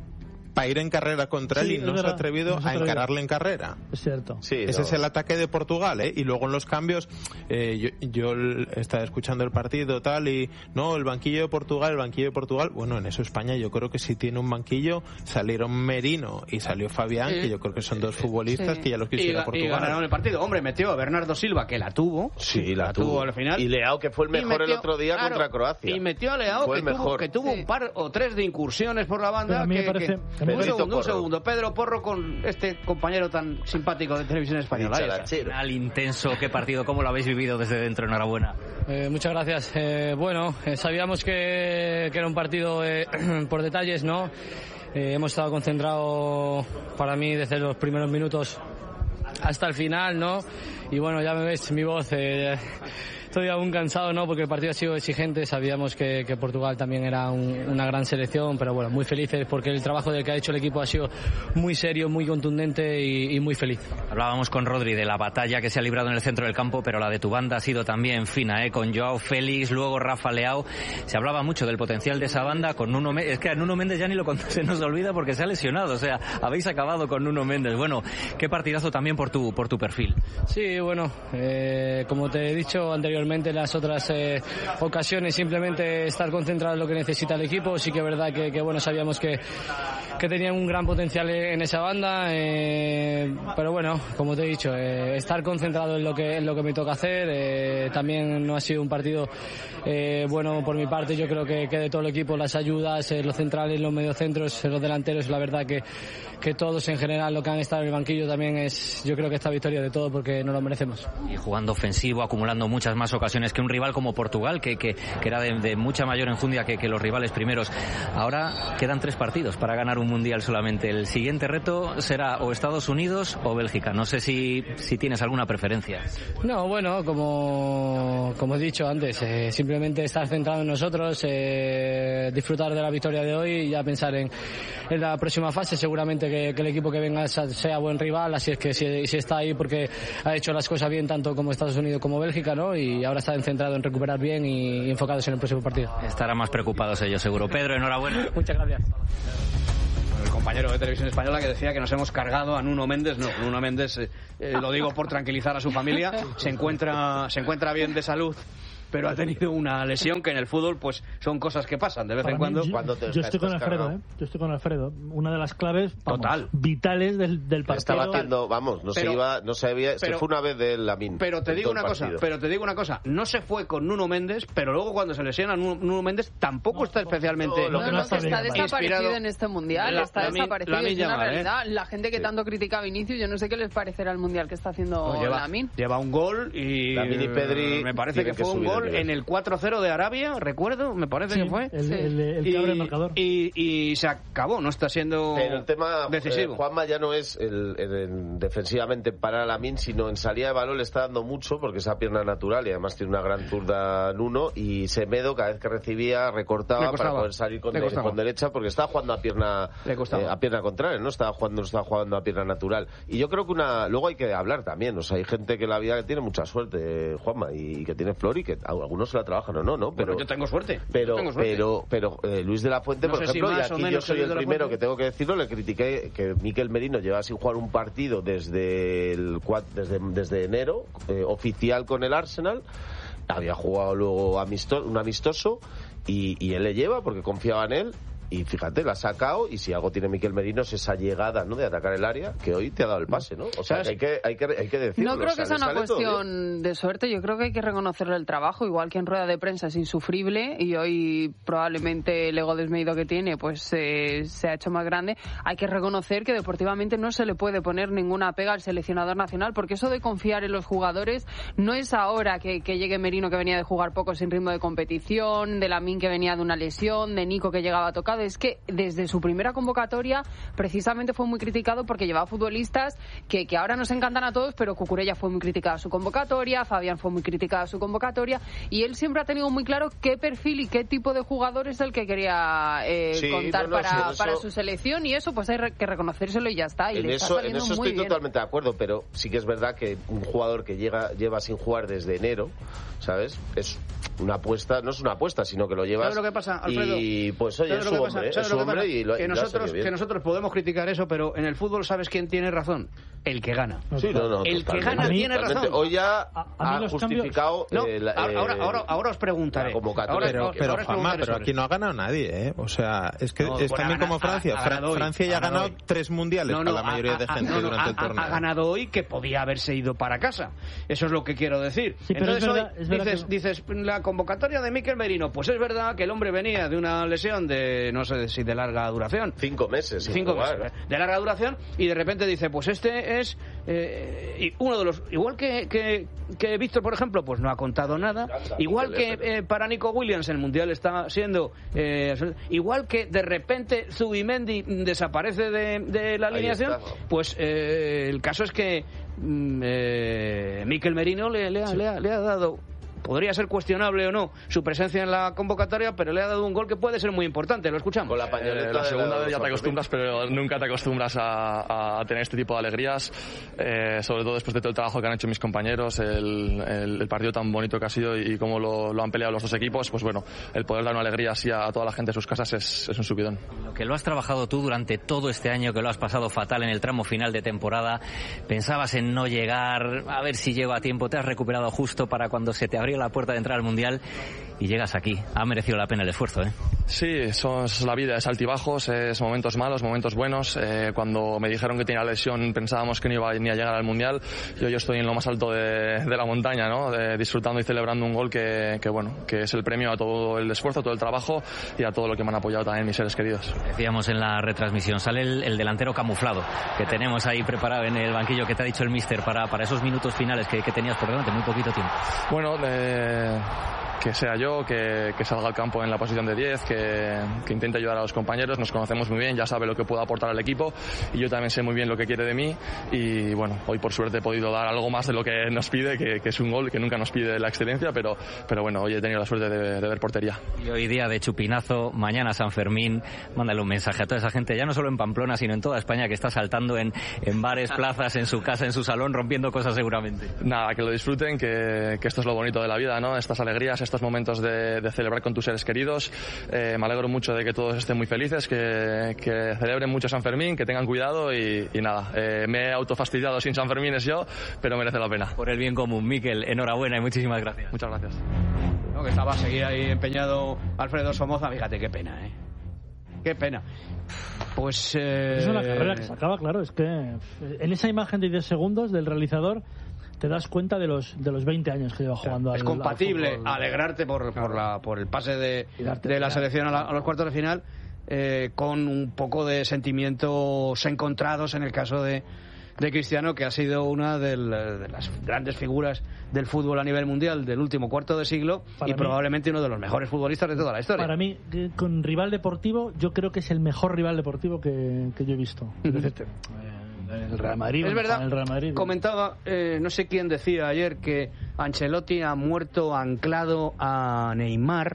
S17: para ir en carrera contra
S2: Sí,
S17: él y no se ha atrevido
S2: no se ha
S17: a
S2: atrevido.
S17: encararle en carrera.
S2: Es cierto.
S4: Sí,
S17: Ese
S4: no.
S17: es el ataque de Portugal, ¿eh? Y luego en los cambios, eh, yo, yo l- estaba escuchando el partido tal y no, el banquillo de Portugal, el banquillo de Portugal. Bueno, en eso España yo creo que sí tiene un banquillo. Salieron Merino y salió Fabián,
S1: Sí.
S17: que yo creo que son dos futbolistas
S1: Sí.
S17: que ya los
S1: Y,
S17: quisiera
S1: ga- y
S17: Portugal.
S1: ganaron el partido. Hombre, metió a Bernardo Silva, que la tuvo.
S4: Sí, la,
S1: tuvo.
S4: tuvo
S1: al final.
S4: Y Leao, que fue el
S1: Y
S4: mejor el
S1: metió-
S4: otro día
S1: claro,
S4: contra Croacia.
S1: Y metió a Leao,
S4: Fue
S1: que
S4: el
S1: tuvo,
S4: mejor.
S1: que tuvo un par o tres de incursiones por la
S2: Pero
S1: banda.
S2: a mí me
S1: que-
S2: parece-
S1: que-
S2: a mí me
S1: un
S2: parece-
S1: segundo, un
S4: Porro.
S1: segundo. Pedro Porro con este compañero tan simpático de Televisión Española. Ahí está.
S4: Dicharachero.
S5: Final intenso, qué partido, cómo lo habéis vivido desde dentro, enhorabuena.
S18: Eh, muchas gracias. Eh, bueno, eh, sabíamos que, que era un partido eh, por detalles, ¿no? Eh, hemos estado concentrados para mí desde los primeros minutos hasta el final, ¿no? Y bueno, ya me ves mi voz. Eh, Estoy aún cansado, ¿no? Porque el partido ha sido exigente. Sabíamos que, que Portugal también era un, una gran selección, pero bueno, muy felices porque el trabajo del que ha hecho el equipo ha sido muy serio, muy contundente y, y muy feliz.
S5: Hablábamos con Rodri de la batalla que se ha librado en el centro del campo, pero la de tu banda ha sido también fina, ¿eh? Con Joao Félix, luego Rafa Leao. Se hablaba mucho del potencial de esa banda con Nuno Méndez. Es que a Nuno Méndez ya ni lo cont- se nos olvida porque se ha lesionado. O sea, habéis acabado con Nuno Méndez. Bueno, qué partidazo también por tu, por tu perfil.
S18: Sí, bueno, eh, como te he dicho anteriormente, en las otras eh, ocasiones simplemente estar concentrado en lo que necesita el equipo. Sí que es verdad que, que bueno, sabíamos que, que tenían un gran potencial en esa banda, eh, pero bueno, como te he dicho, eh, estar concentrado en lo que en lo que me toca hacer. Eh, también no ha sido un partido eh, bueno por mi parte. Yo creo que, que de todo el equipo, las ayudas, eh, los centrales, los mediocentros, los delanteros, la verdad que, que todos en general, lo que han estado en el banquillo también es, yo creo que esta victoria de todo porque no lo merecemos.
S5: Y jugando ofensivo, acumulando muchas más ocasiones que un rival como Portugal, que, que, que era de, de mucha mayor enjundia que, que los rivales primeros. Ahora quedan tres partidos para ganar un mundial solamente. El siguiente reto será o Estados Unidos o Bélgica. No sé si, si tienes alguna preferencia.
S18: No, bueno, como, como he dicho antes, eh, simplemente estar centrado en nosotros, eh, disfrutar de la victoria de hoy y ya pensar en, en la próxima fase. Seguramente que, que el equipo que venga sea, sea buen rival, así es que si, si está ahí porque ha hecho las cosas bien tanto como Estados Unidos como Bélgica, ¿no? Y ahora está centrado en recuperar bien y, y enfocados en el próximo partido.
S5: Estarán más preocupados ellos, seguro. Pedro, enhorabuena.
S18: Muchas gracias.
S1: El compañero de Televisión Española que decía que nos hemos cargado a Nuno Méndez. No, Nuno Méndez, eh, eh, lo digo por tranquilizar a su familia, se encuentra, se encuentra bien de salud, pero ha tenido una lesión que en el fútbol pues son cosas que pasan de vez
S2: Para
S1: en
S2: mí,
S1: cuando.
S2: yo,
S4: Cuando te
S2: yo estoy con
S4: estás
S2: Alfredo,
S4: cargado.
S2: ¿eh? Yo estoy con Alfredo. Una de las claves, vamos,
S1: Total.
S2: vitales del, del partido.
S4: Estaba haciendo, vamos, no
S1: Pero-
S4: se iba, no se había,
S1: pero-
S4: se fue una vez de Lamine.
S1: Pero te
S4: en
S1: digo
S4: todo el
S1: una cosa,
S4: partido.
S1: pero te digo una cosa, no se fue con Nuno Méndez, pero luego cuando se lesiona Nuno, Nuno Méndez tampoco está especialmente
S4: no,
S3: No, no, que está
S1: inspirado.
S3: desaparecido en este mundial,
S1: La-
S3: está
S1: Lamin-
S3: desaparecido,
S1: Lamin
S3: es una
S1: Yamal, ¿eh?
S3: realidad. La gente que
S4: Sí.
S3: tanto critica a Vinicius, yo no sé qué les parecerá el mundial que está haciendo
S1: Pues lleva,
S3: Lamin.
S1: lleva un gol y
S4: Lamine y Pedri
S1: me parece que
S4: tienen que
S1: fue un
S4: subir el
S1: gol
S4: nivel.
S1: en el cuatro cero de Arabia, recuerdo, me parece
S2: Sí,
S1: que fue.
S2: el,
S3: Sí.
S2: el- el que
S1: y,
S2: abre el marcador.
S1: y, y se acabó, no está siendo
S4: Pero el tema,
S1: decisivo.
S4: eh, Juanma, ya no es el, el- el defensivamente para Lamine, sino en salida de balón le está dando mucho porque esa pierna natural y además tiene una gran zurda Nuno y Semedo cada vez que recibía
S1: Le
S4: recortaba
S1: costaba.
S4: para poder salir con,
S1: Le
S4: de-
S1: costaba.
S4: con derecha porque estaba jugando a pierna
S1: Le costaba.
S4: eh, a pierna contraria, no estaba jugando no estaba jugando a pierna natural. Y yo creo que una luego hay que hablar también, o sea, hay gente que en la vida que tiene mucha suerte, Juanma, y que tiene flor y que algunos se la trabajan o no, ¿no? Pero
S1: Bueno, yo tengo suerte.
S4: pero
S1: yo tengo suerte.
S4: pero pero eh, Luis de la Fuente,
S1: No
S4: por
S1: sé si
S4: ejemplo, y
S1: más o
S4: aquí yo
S1: menos que
S4: soy
S1: Luis
S4: el
S1: de la
S4: primero
S1: Fuente.
S4: que tengo que decirlo, le critiqué que Mikel Merino lleva sin jugar un partido desde el cua- desde, desde enero, eh, oficial con el Arsenal. Había jugado luego amisto- un amistoso y, y él le lleva porque confiaba en él. Y fíjate, la ha sacado y si algo tiene Mikel Merino es esa llegada, ¿no?, de atacar el área que hoy te ha dado el pase, ¿no? O sea, que hay que hay que hay que decirlo.
S3: No creo
S4: o sea,
S3: que sea
S4: le
S3: una
S4: sale todo bien.
S3: cuestión de suerte, yo creo que hay que reconocerle el trabajo, igual que en rueda de prensa es insufrible y hoy probablemente el ego desmedido que tiene pues eh, se ha hecho más grande. Hay que reconocer que deportivamente no se le puede poner ninguna pega al seleccionador nacional, porque eso de confiar en los jugadores no es ahora que, que llegue Merino, que venía de jugar poco sin ritmo de competición, de Lamine, que venía de una lesión, de Nico, que llegaba tocado. Es que desde su primera convocatoria precisamente fue muy criticado porque llevaba futbolistas que, que ahora nos encantan a todos, pero Cucurella fue muy criticada su convocatoria, Fabián fue muy criticada su convocatoria, y él siempre ha tenido muy claro qué perfil y qué tipo de jugador es el que quería eh,
S4: Sí,
S3: contar
S4: no, no,
S3: para,
S4: sí, eso-
S3: para su selección, y eso pues hay re- que reconocérselo y ya está, y
S4: En
S3: le está
S4: eso, en
S3: saliendo
S4: eso
S3: muy
S4: estoy
S3: bien.
S4: totalmente de acuerdo, pero sí que es verdad que un jugador que llega lleva sin jugar desde enero, ¿sabes? Es una apuesta, no es una apuesta, sino que lo llevas.
S1: ¿Sabes lo que pasa, Alfredo?
S4: Y pues oye, es su hombre, es su hombre y lo,
S1: que
S4: y lo
S1: nosotros,
S4: bien.
S1: que nosotros podemos criticar eso, pero en el fútbol, ¿sabes quién tiene razón? El que gana.
S4: Sí, no, no,
S1: el que
S4: totalmente.
S1: gana
S4: mí,
S1: tiene razón.
S4: Hoy ya
S2: a, a
S4: ha justificado.
S1: Cambios...
S4: Eh,
S1: no,
S4: eh,
S1: ahora, ahora, ahora os preguntaré.
S17: Ahora, pero, pero, ahora Juanma, pero aquí no ha ganado nadie, ¿eh? O sea, es que no, es también como Francia. Ha, ha Fra- hoy, Francia ya ha ganado hoy. tres mundiales no, no, para la mayoría a, de gente a, no, no, durante
S1: a,
S17: el torneo.
S1: Ha ganado hoy que podía haberse ido para casa. Eso es lo que quiero decir.
S2: Sí,
S1: Entonces
S2: es verdad,
S1: hoy
S2: es
S1: dices,
S2: que...
S1: dices, la convocatoria de Mikel Merino, pues es verdad que el hombre venía de una lesión de, no sé si de larga duración.
S4: Cinco meses.
S1: Cinco meses. De larga duración, y de repente dice, pues este es eh, uno de los... Igual que, que, que Víctor, por ejemplo, pues no ha contado nada. Anda, igual que eh, para Nico Williams el Mundial está siendo... Eh, igual que de repente Zubimendi desaparece de, de la alineación, pues eh, el caso es que eh, Mikel Merino le, le, ha, sí. le, ha, le ha dado... Podría ser cuestionable o no su presencia en la convocatoria, pero le ha dado un gol que puede ser muy importante. Lo escuchamos.
S4: Con la pañoleta
S16: eh, la segunda vez ya te acostumbras,
S4: bien.
S16: pero nunca te acostumbras a, a tener este tipo de alegrías, eh, sobre todo después de todo el trabajo que han hecho mis compañeros, el, el, el partido tan bonito que ha sido y, y cómo lo, lo han peleado los dos equipos. Pues bueno, el poder dar una alegría así a, a toda la gente en sus casas es, es un subidón.
S5: Lo que lo has trabajado tú durante todo este año, que lo has pasado fatal en el tramo final de temporada, pensabas en no llegar, a ver si llego a tiempo, te has recuperado justo para cuando se te abrió la puerta de entrar al Mundial y llegas aquí. Ha merecido la pena el esfuerzo, ¿eh?
S16: Sí, eso es la vida, es altibajos, es momentos malos, momentos buenos. Eh, cuando me dijeron que tenía lesión pensábamos que no iba ni a llegar al Mundial. Yo, yo estoy en lo más alto de, de la montaña, ¿no? De, disfrutando y celebrando un gol que, que, bueno, que es el premio a todo el esfuerzo, todo el trabajo y a todo lo que me han apoyado también mis seres queridos.
S5: Decíamos en la retransmisión, sale el, el delantero camuflado que tenemos ahí preparado en el banquillo, que te ha dicho el míster para, para esos minutos finales que, que tenías por delante, muy poquito tiempo.
S16: Bueno, eh... que sea yo, que, que salga al campo en la posición de diez, que, que intente ayudar a los compañeros. Nos conocemos muy bien, ya sabe lo que puedo aportar al equipo y yo también sé muy bien lo que quiere de mí y bueno, hoy por suerte he podido dar algo más de lo que nos pide, que, que es un gol, que nunca nos pide la excelencia, pero, pero bueno, hoy he tenido la suerte de, de ver portería.
S5: Y hoy día de chupinazo, mañana San Fermín, mándale un mensaje a toda esa gente, ya no solo en Pamplona, sino en toda España, que está saltando en, en bares, plazas, en su casa, en su salón, rompiendo cosas seguramente.
S16: Nada, que lo disfruten, que, que esto es lo bonito de la vida, ¿no? Estas alegrías, estos momentos de, de celebrar con tus seres queridos. Eh, me alegro mucho de que todos estén muy felices, que, que celebren mucho San Fermín, que tengan cuidado y, y nada, eh, me he autofastidiado sin San Fermín es yo, pero merece la pena.
S5: Por el bien común, Mikel, enhorabuena y muchísimas gracias.
S16: Muchas gracias.
S1: No, que estaba seguir ahí empeñado Alfredo Somoza, fíjate qué pena, ¿eh? Qué pena. Pues... Eh...
S2: Es una carrera que se acaba, claro, es que en esa imagen de diez segundos del realizador te das cuenta de los de los veinte años que lleva jugando.
S1: Es
S2: al,
S1: compatible
S2: al
S1: alegrarte por, por, la, por el pase de, de la selección a, la, a los cuartos de final eh, con un poco de sentimientos encontrados en el caso de, de Cristiano, que ha sido una de, la, de las grandes figuras del fútbol a nivel mundial del último cuarto de siglo para y mí, probablemente uno de los mejores futbolistas de toda la historia.
S2: Para mí, con rival deportivo, yo creo que es el mejor rival deportivo que, que yo he visto. Uh-huh. El Real Madrid.
S1: Es verdad,
S2: el Real Madrid.
S1: Comentaba, eh, no sé quién decía ayer, que Ancelotti ha muerto anclado a Neymar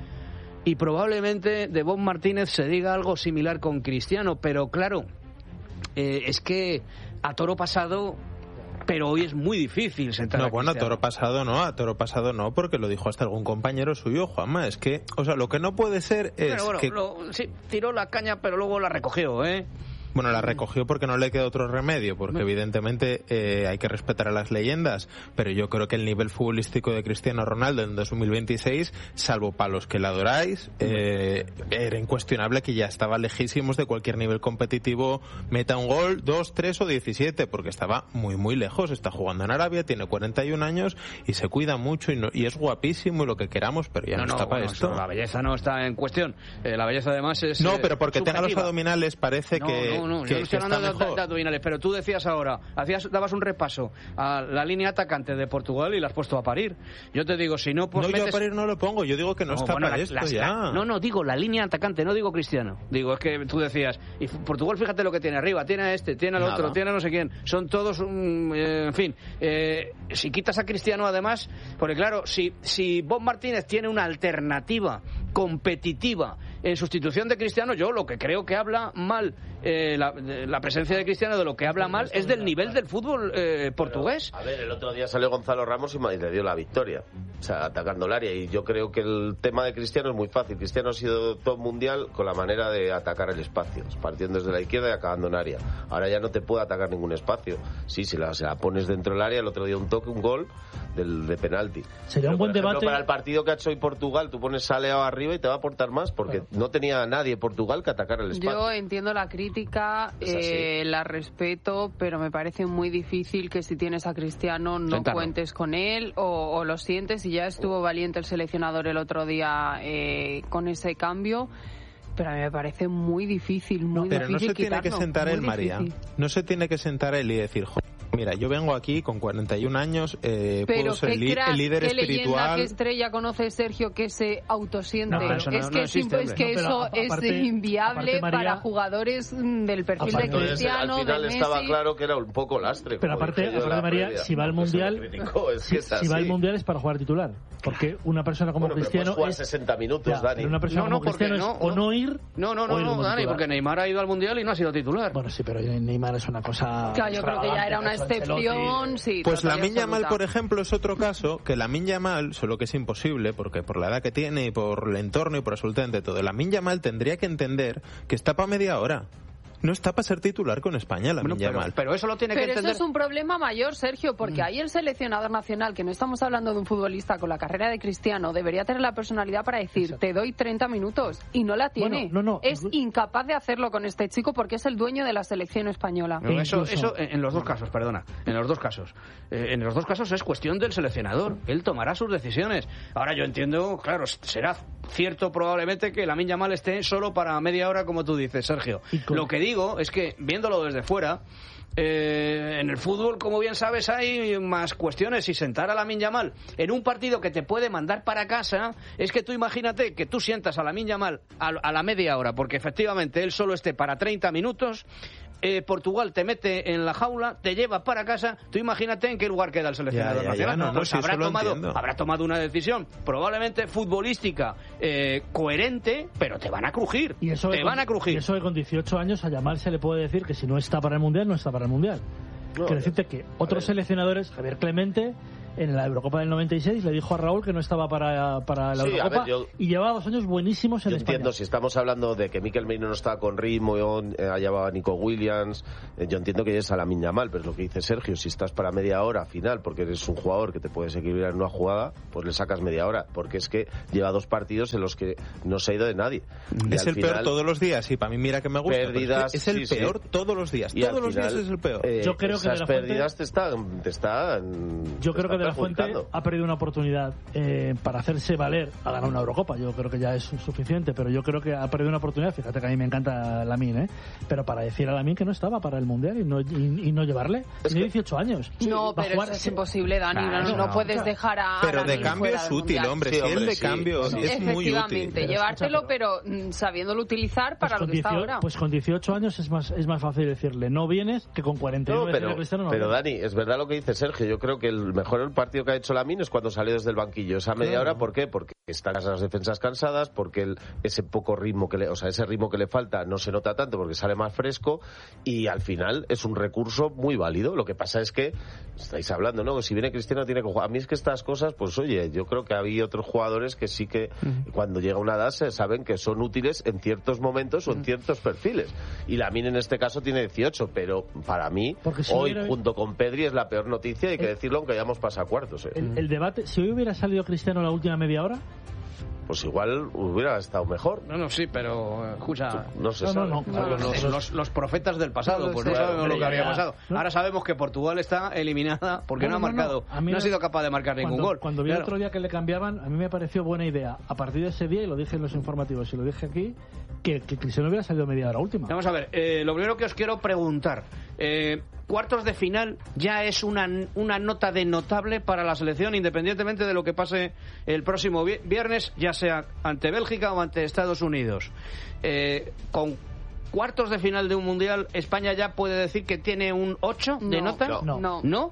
S1: y probablemente de Bob Martínez se diga algo similar con Cristiano, pero claro, eh, es que a toro pasado... Pero hoy es muy difícil sentar
S17: No,
S1: a
S17: bueno, a
S1: Cristiano.
S17: toro pasado no, a toro pasado no, porque lo dijo hasta algún compañero suyo, Juanma. Es que, o sea, lo que no puede ser es
S1: bueno, bueno,
S17: que...
S1: Lo, sí, tiró la caña, pero luego la recogió, ¿eh?
S17: Bueno, la recogió porque no le queda otro remedio, porque evidentemente eh, hay que respetar a las leyendas, pero yo creo que el nivel futbolístico de Cristiano Ronaldo en dos mil veintiséis, salvo para los que la adoráis, eh, era incuestionable que ya estaba lejísimos de cualquier nivel competitivo, meta un gol, dos, tres o diecisiete, porque estaba muy muy lejos. Está jugando en Arabia, tiene cuarenta y un años y se cuida mucho y, no, y es guapísimo y lo que queramos, pero ya no, no está no, para
S1: bueno,
S17: esto.
S1: La belleza no está en cuestión, eh, la belleza además es
S17: No, pero porque
S1: subjetiva.
S17: tenga los abdominales parece
S1: no,
S17: que...
S1: No, no,
S17: que,
S1: yo no estoy hablando de, de abdominales, pero tú decías ahora, hacías, dabas un repaso a la línea atacante de Portugal y la has puesto a parir. Yo te digo, si no... Pues
S17: no,
S1: metes...
S17: yo a parir no lo pongo, yo digo que no, no está bueno, para la, esto las, ya.
S1: La, no, no, digo la línea atacante, no digo Cristiano. Digo, es que tú decías, y Portugal fíjate lo que tiene arriba, tiene a este, tiene al Nada. otro, tiene a no sé quién. Son todos, um, eh, en fin, eh, si quitas a Cristiano además, porque claro, si, si Bob Martínez tiene una alternativa competitiva en sustitución de Cristiano, yo lo que creo que habla mal, eh, la, la presencia de Cristiano, de lo que habla mal, es del nivel del fútbol eh, portugués.
S4: Pero, a ver, el otro día salió Gonzalo Ramos y le dio la victoria, o sea, atacando el área, y yo creo que el tema de Cristiano es muy fácil. Cristiano ha sido top mundial con la manera de atacar el espacio, partiendo desde la izquierda y acabando en área. Ahora ya no te puede atacar ningún espacio. Sí, si la, si la pones dentro del área, el otro día un toque, un gol del, de penalti.
S2: Sería
S4: Pero,
S2: un buen
S4: por ejemplo,
S2: debate.
S4: Para el partido que ha hecho hoy Portugal, tú pones a Leao arriba y te va a aportar más, porque claro, no tenía a nadie Portugal que atacar el espacio.
S3: Yo entiendo la crítica, eh, la respeto, pero me parece muy difícil que si tienes a Cristiano no
S1: Sentarlo.
S3: cuentes con él o, o lo sientes, y ya estuvo valiente el seleccionador el otro día eh, con ese cambio. Pero a mí me parece muy difícil, muy
S17: pero
S3: difícil
S17: no se
S3: quitarlo,
S17: tiene que sentar él, María. No se tiene que sentar él y decir, mira, yo vengo aquí con cuarenta y un años, eh, puedo ser el,
S3: crack,
S17: el líder
S3: qué
S17: espiritual.
S3: Leyenda, qué estrella conoce Sergio que se autosiente.
S1: No,
S3: es,
S1: no,
S3: que
S1: no,
S3: es,
S1: no existe,
S3: es que
S1: no,
S3: eso
S1: aparte,
S3: es inviable
S2: aparte, María,
S3: para jugadores del perfil de
S4: Entonces,
S3: Cristiano,
S4: al final
S3: de Messi.
S4: estaba claro que era un poco lastre.
S2: Pero aparte, aparte María, si va al mundial,
S4: criticó, es
S2: si,
S4: que es
S2: si va al mundial es para jugar titular, porque una persona como
S4: bueno,
S2: Cristiano
S4: jugar
S2: es
S4: sesenta minutos,
S2: ya,
S4: Dani.
S2: Pero una persona
S1: no, no,
S2: como Cristiano
S1: no,
S2: es o no ir,
S1: no, no, no, no, Dani, porque Neymar ha ido al mundial y no ha sido titular.
S2: Bueno, sí, pero Neymar es una cosa.
S3: Claro, yo creo que ya era una excepción, sí.
S17: Pues Lamine Yamal, por ejemplo, es otro caso, que Lamine Yamal, solo que es imposible, porque por la edad que tiene y por el entorno y por absolutamente todo, Lamine Yamal tendría que entender que está para media hora. No está para ser titular con España, Lamine
S1: bueno,
S17: Yamal.
S1: Pero, pero eso lo tiene
S3: pero
S1: que entender.
S3: Pero eso es un problema mayor, Sergio, porque
S1: mm.
S3: ahí el seleccionador nacional, que no estamos hablando de un futbolista con la carrera de Cristiano, debería tener la personalidad para decir, exacto, te doy treinta minutos, y no la tiene.
S2: Bueno, no, no.
S3: Es incapaz de hacerlo con este chico porque es el dueño de la selección española.
S1: No, eso, eso en los dos casos, perdona, en los dos casos. Eh, en los dos casos es cuestión del seleccionador. Él tomará sus decisiones. Ahora yo entiendo, claro, será cierto probablemente que Lamine Yamal esté solo para media hora, como tú dices, Sergio. Lo que digo es que, viéndolo desde fuera, eh, en el fútbol, como bien sabes, hay más cuestiones, y sentar a Lamine Yamal en un partido que te puede mandar para casa, es que tú imagínate que tú sientas a Lamine Yamal a, a la media hora, porque efectivamente él solo esté para treinta minutos, eh, Portugal te mete en la jaula, te lleva para casa, tú imagínate en qué lugar queda el seleccionador
S17: ya, ya,
S1: nacional.
S17: ya, no, no,
S1: pues
S17: sí,
S1: habrá, tomado,
S17: entiendo.
S1: habrá tomado una decisión probablemente futbolística eh, coherente, pero te van a crujir,
S2: y eso
S1: te
S2: con,
S1: van a crujir.
S2: Y eso que con dieciocho años a Yamal se le puede decir que si no está para el Mundial, no está para el Mundial. No, Quiero decirte que otros seleccionadores, Javier Clemente, en la Eurocopa del noventa y seis le dijo a Raúl que no estaba para, para la
S4: sí,
S2: Eurocopa,
S4: ver, yo,
S2: y llevaba dos años buenísimos en
S4: yo
S2: España.
S4: Entiendo, si estamos hablando de que Mikel Merino no estaba con ritmo, eh, allá va Nico Williams, eh, yo entiendo que es a Lamine Yamal, pero es lo que dice Sergio, si estás para media hora final, porque eres un jugador que te puedes equilibrar en una jugada, pues le sacas media hora, porque es que lleva dos partidos en los que no se ha ido de nadie.
S17: Es el
S4: final,
S17: peor todos los días, y para mí mira que me gusta,
S4: pérdidas,
S17: es, que es el
S4: sí,
S17: peor
S4: sí.
S17: todos los días,
S4: y
S17: todos los
S4: final,
S17: días es el peor.
S4: Eh,
S2: yo creo
S4: esas
S2: que de la
S4: pérdidas
S2: Fuente,
S4: te están, te están
S2: yo
S4: te
S2: creo
S4: están
S2: que de la Fuente ha perdido una oportunidad eh, para hacerse valer a ganar una Eurocopa. Yo creo que ya es suficiente, pero yo creo que ha perdido una oportunidad. Fíjate que a mí me encanta Lamine, ¿eh? Pero para decir a Lamine que no estaba para el Mundial y no, y, y no llevarle, tiene dieciocho años.
S3: No, pero
S2: jugar,
S3: eso es imposible, Dani.
S2: Claro,
S3: no, no, no puedes dejar a.
S17: Pero
S3: a
S17: de cambio es útil, hombre.
S4: Sí,
S17: si
S4: hombre,
S17: el de
S4: sí,
S17: cambio
S4: sí.
S17: es muy útil.
S3: Efectivamente, llevártelo, pero mm, sabiéndolo utilizar para
S2: pues
S3: lo que está
S2: dieciocho,
S3: ahora.
S2: Pues con dieciocho años es más es más fácil decirle no vienes que con cuarenta y nueve.
S4: No, pero,
S2: Cristiano no
S4: pero
S2: vienes.
S4: Dani, es verdad lo que dice Sergio. Yo creo que el mejor partido que ha hecho Lamine es cuando salió desde el banquillo. Esa media
S2: Claro.
S4: hora, ¿por qué? Porque están las defensas cansadas, porque el, ese poco ritmo que le, o sea, ese ritmo que le falta no se nota tanto porque sale más fresco, y al final es un recurso muy válido. Lo que pasa es que estáis hablando, ¿no? Si viene Cristiano tiene que jugar. A mí es que estas cosas, pues oye, yo creo que había otros jugadores que sí que uh-huh. cuando llega una edad se saben que son útiles en ciertos momentos o en uh-huh. ciertos perfiles. Y Lamine en este caso tiene dieciocho, pero para mí si hoy hubiera... junto con Pedri es la peor noticia, hay que el... decirlo aunque hayamos pasado cuartos. ¿eh?
S2: El, el debate, si hoy hubiera salido Cristiano la última media hora,
S4: pues igual hubiera estado mejor.
S1: No, no, sí, pero escucha,
S4: no se
S2: no,
S4: sabe.
S2: No, no,
S1: no, los, los, los, los profetas del pasado, no pues no sabemos claro, lo que habría ya, pasado. ¿No? Ahora sabemos que Portugal está eliminada porque no, no ha marcado, no, no. no ha sido capaz de marcar
S2: cuando,
S1: ningún gol.
S2: Cuando vi
S1: claro.
S2: el otro día que le cambiaban, a mí me pareció buena idea, a partir de ese día, y lo dije en los informativos y lo dije aquí, que, que Cristiano hubiera salido media hora última.
S1: Vamos a ver, eh, lo primero que os quiero preguntar, eh, cuartos de final ya es una, una nota de notable para la selección, independientemente de lo que pase el próximo viernes, ya sea ante Bélgica o ante Estados Unidos. Eh, con cuartos de final de un mundial, ¿España ya puede decir que tiene un ocho de
S3: no,
S1: nota?
S3: No. no.
S1: ¿No?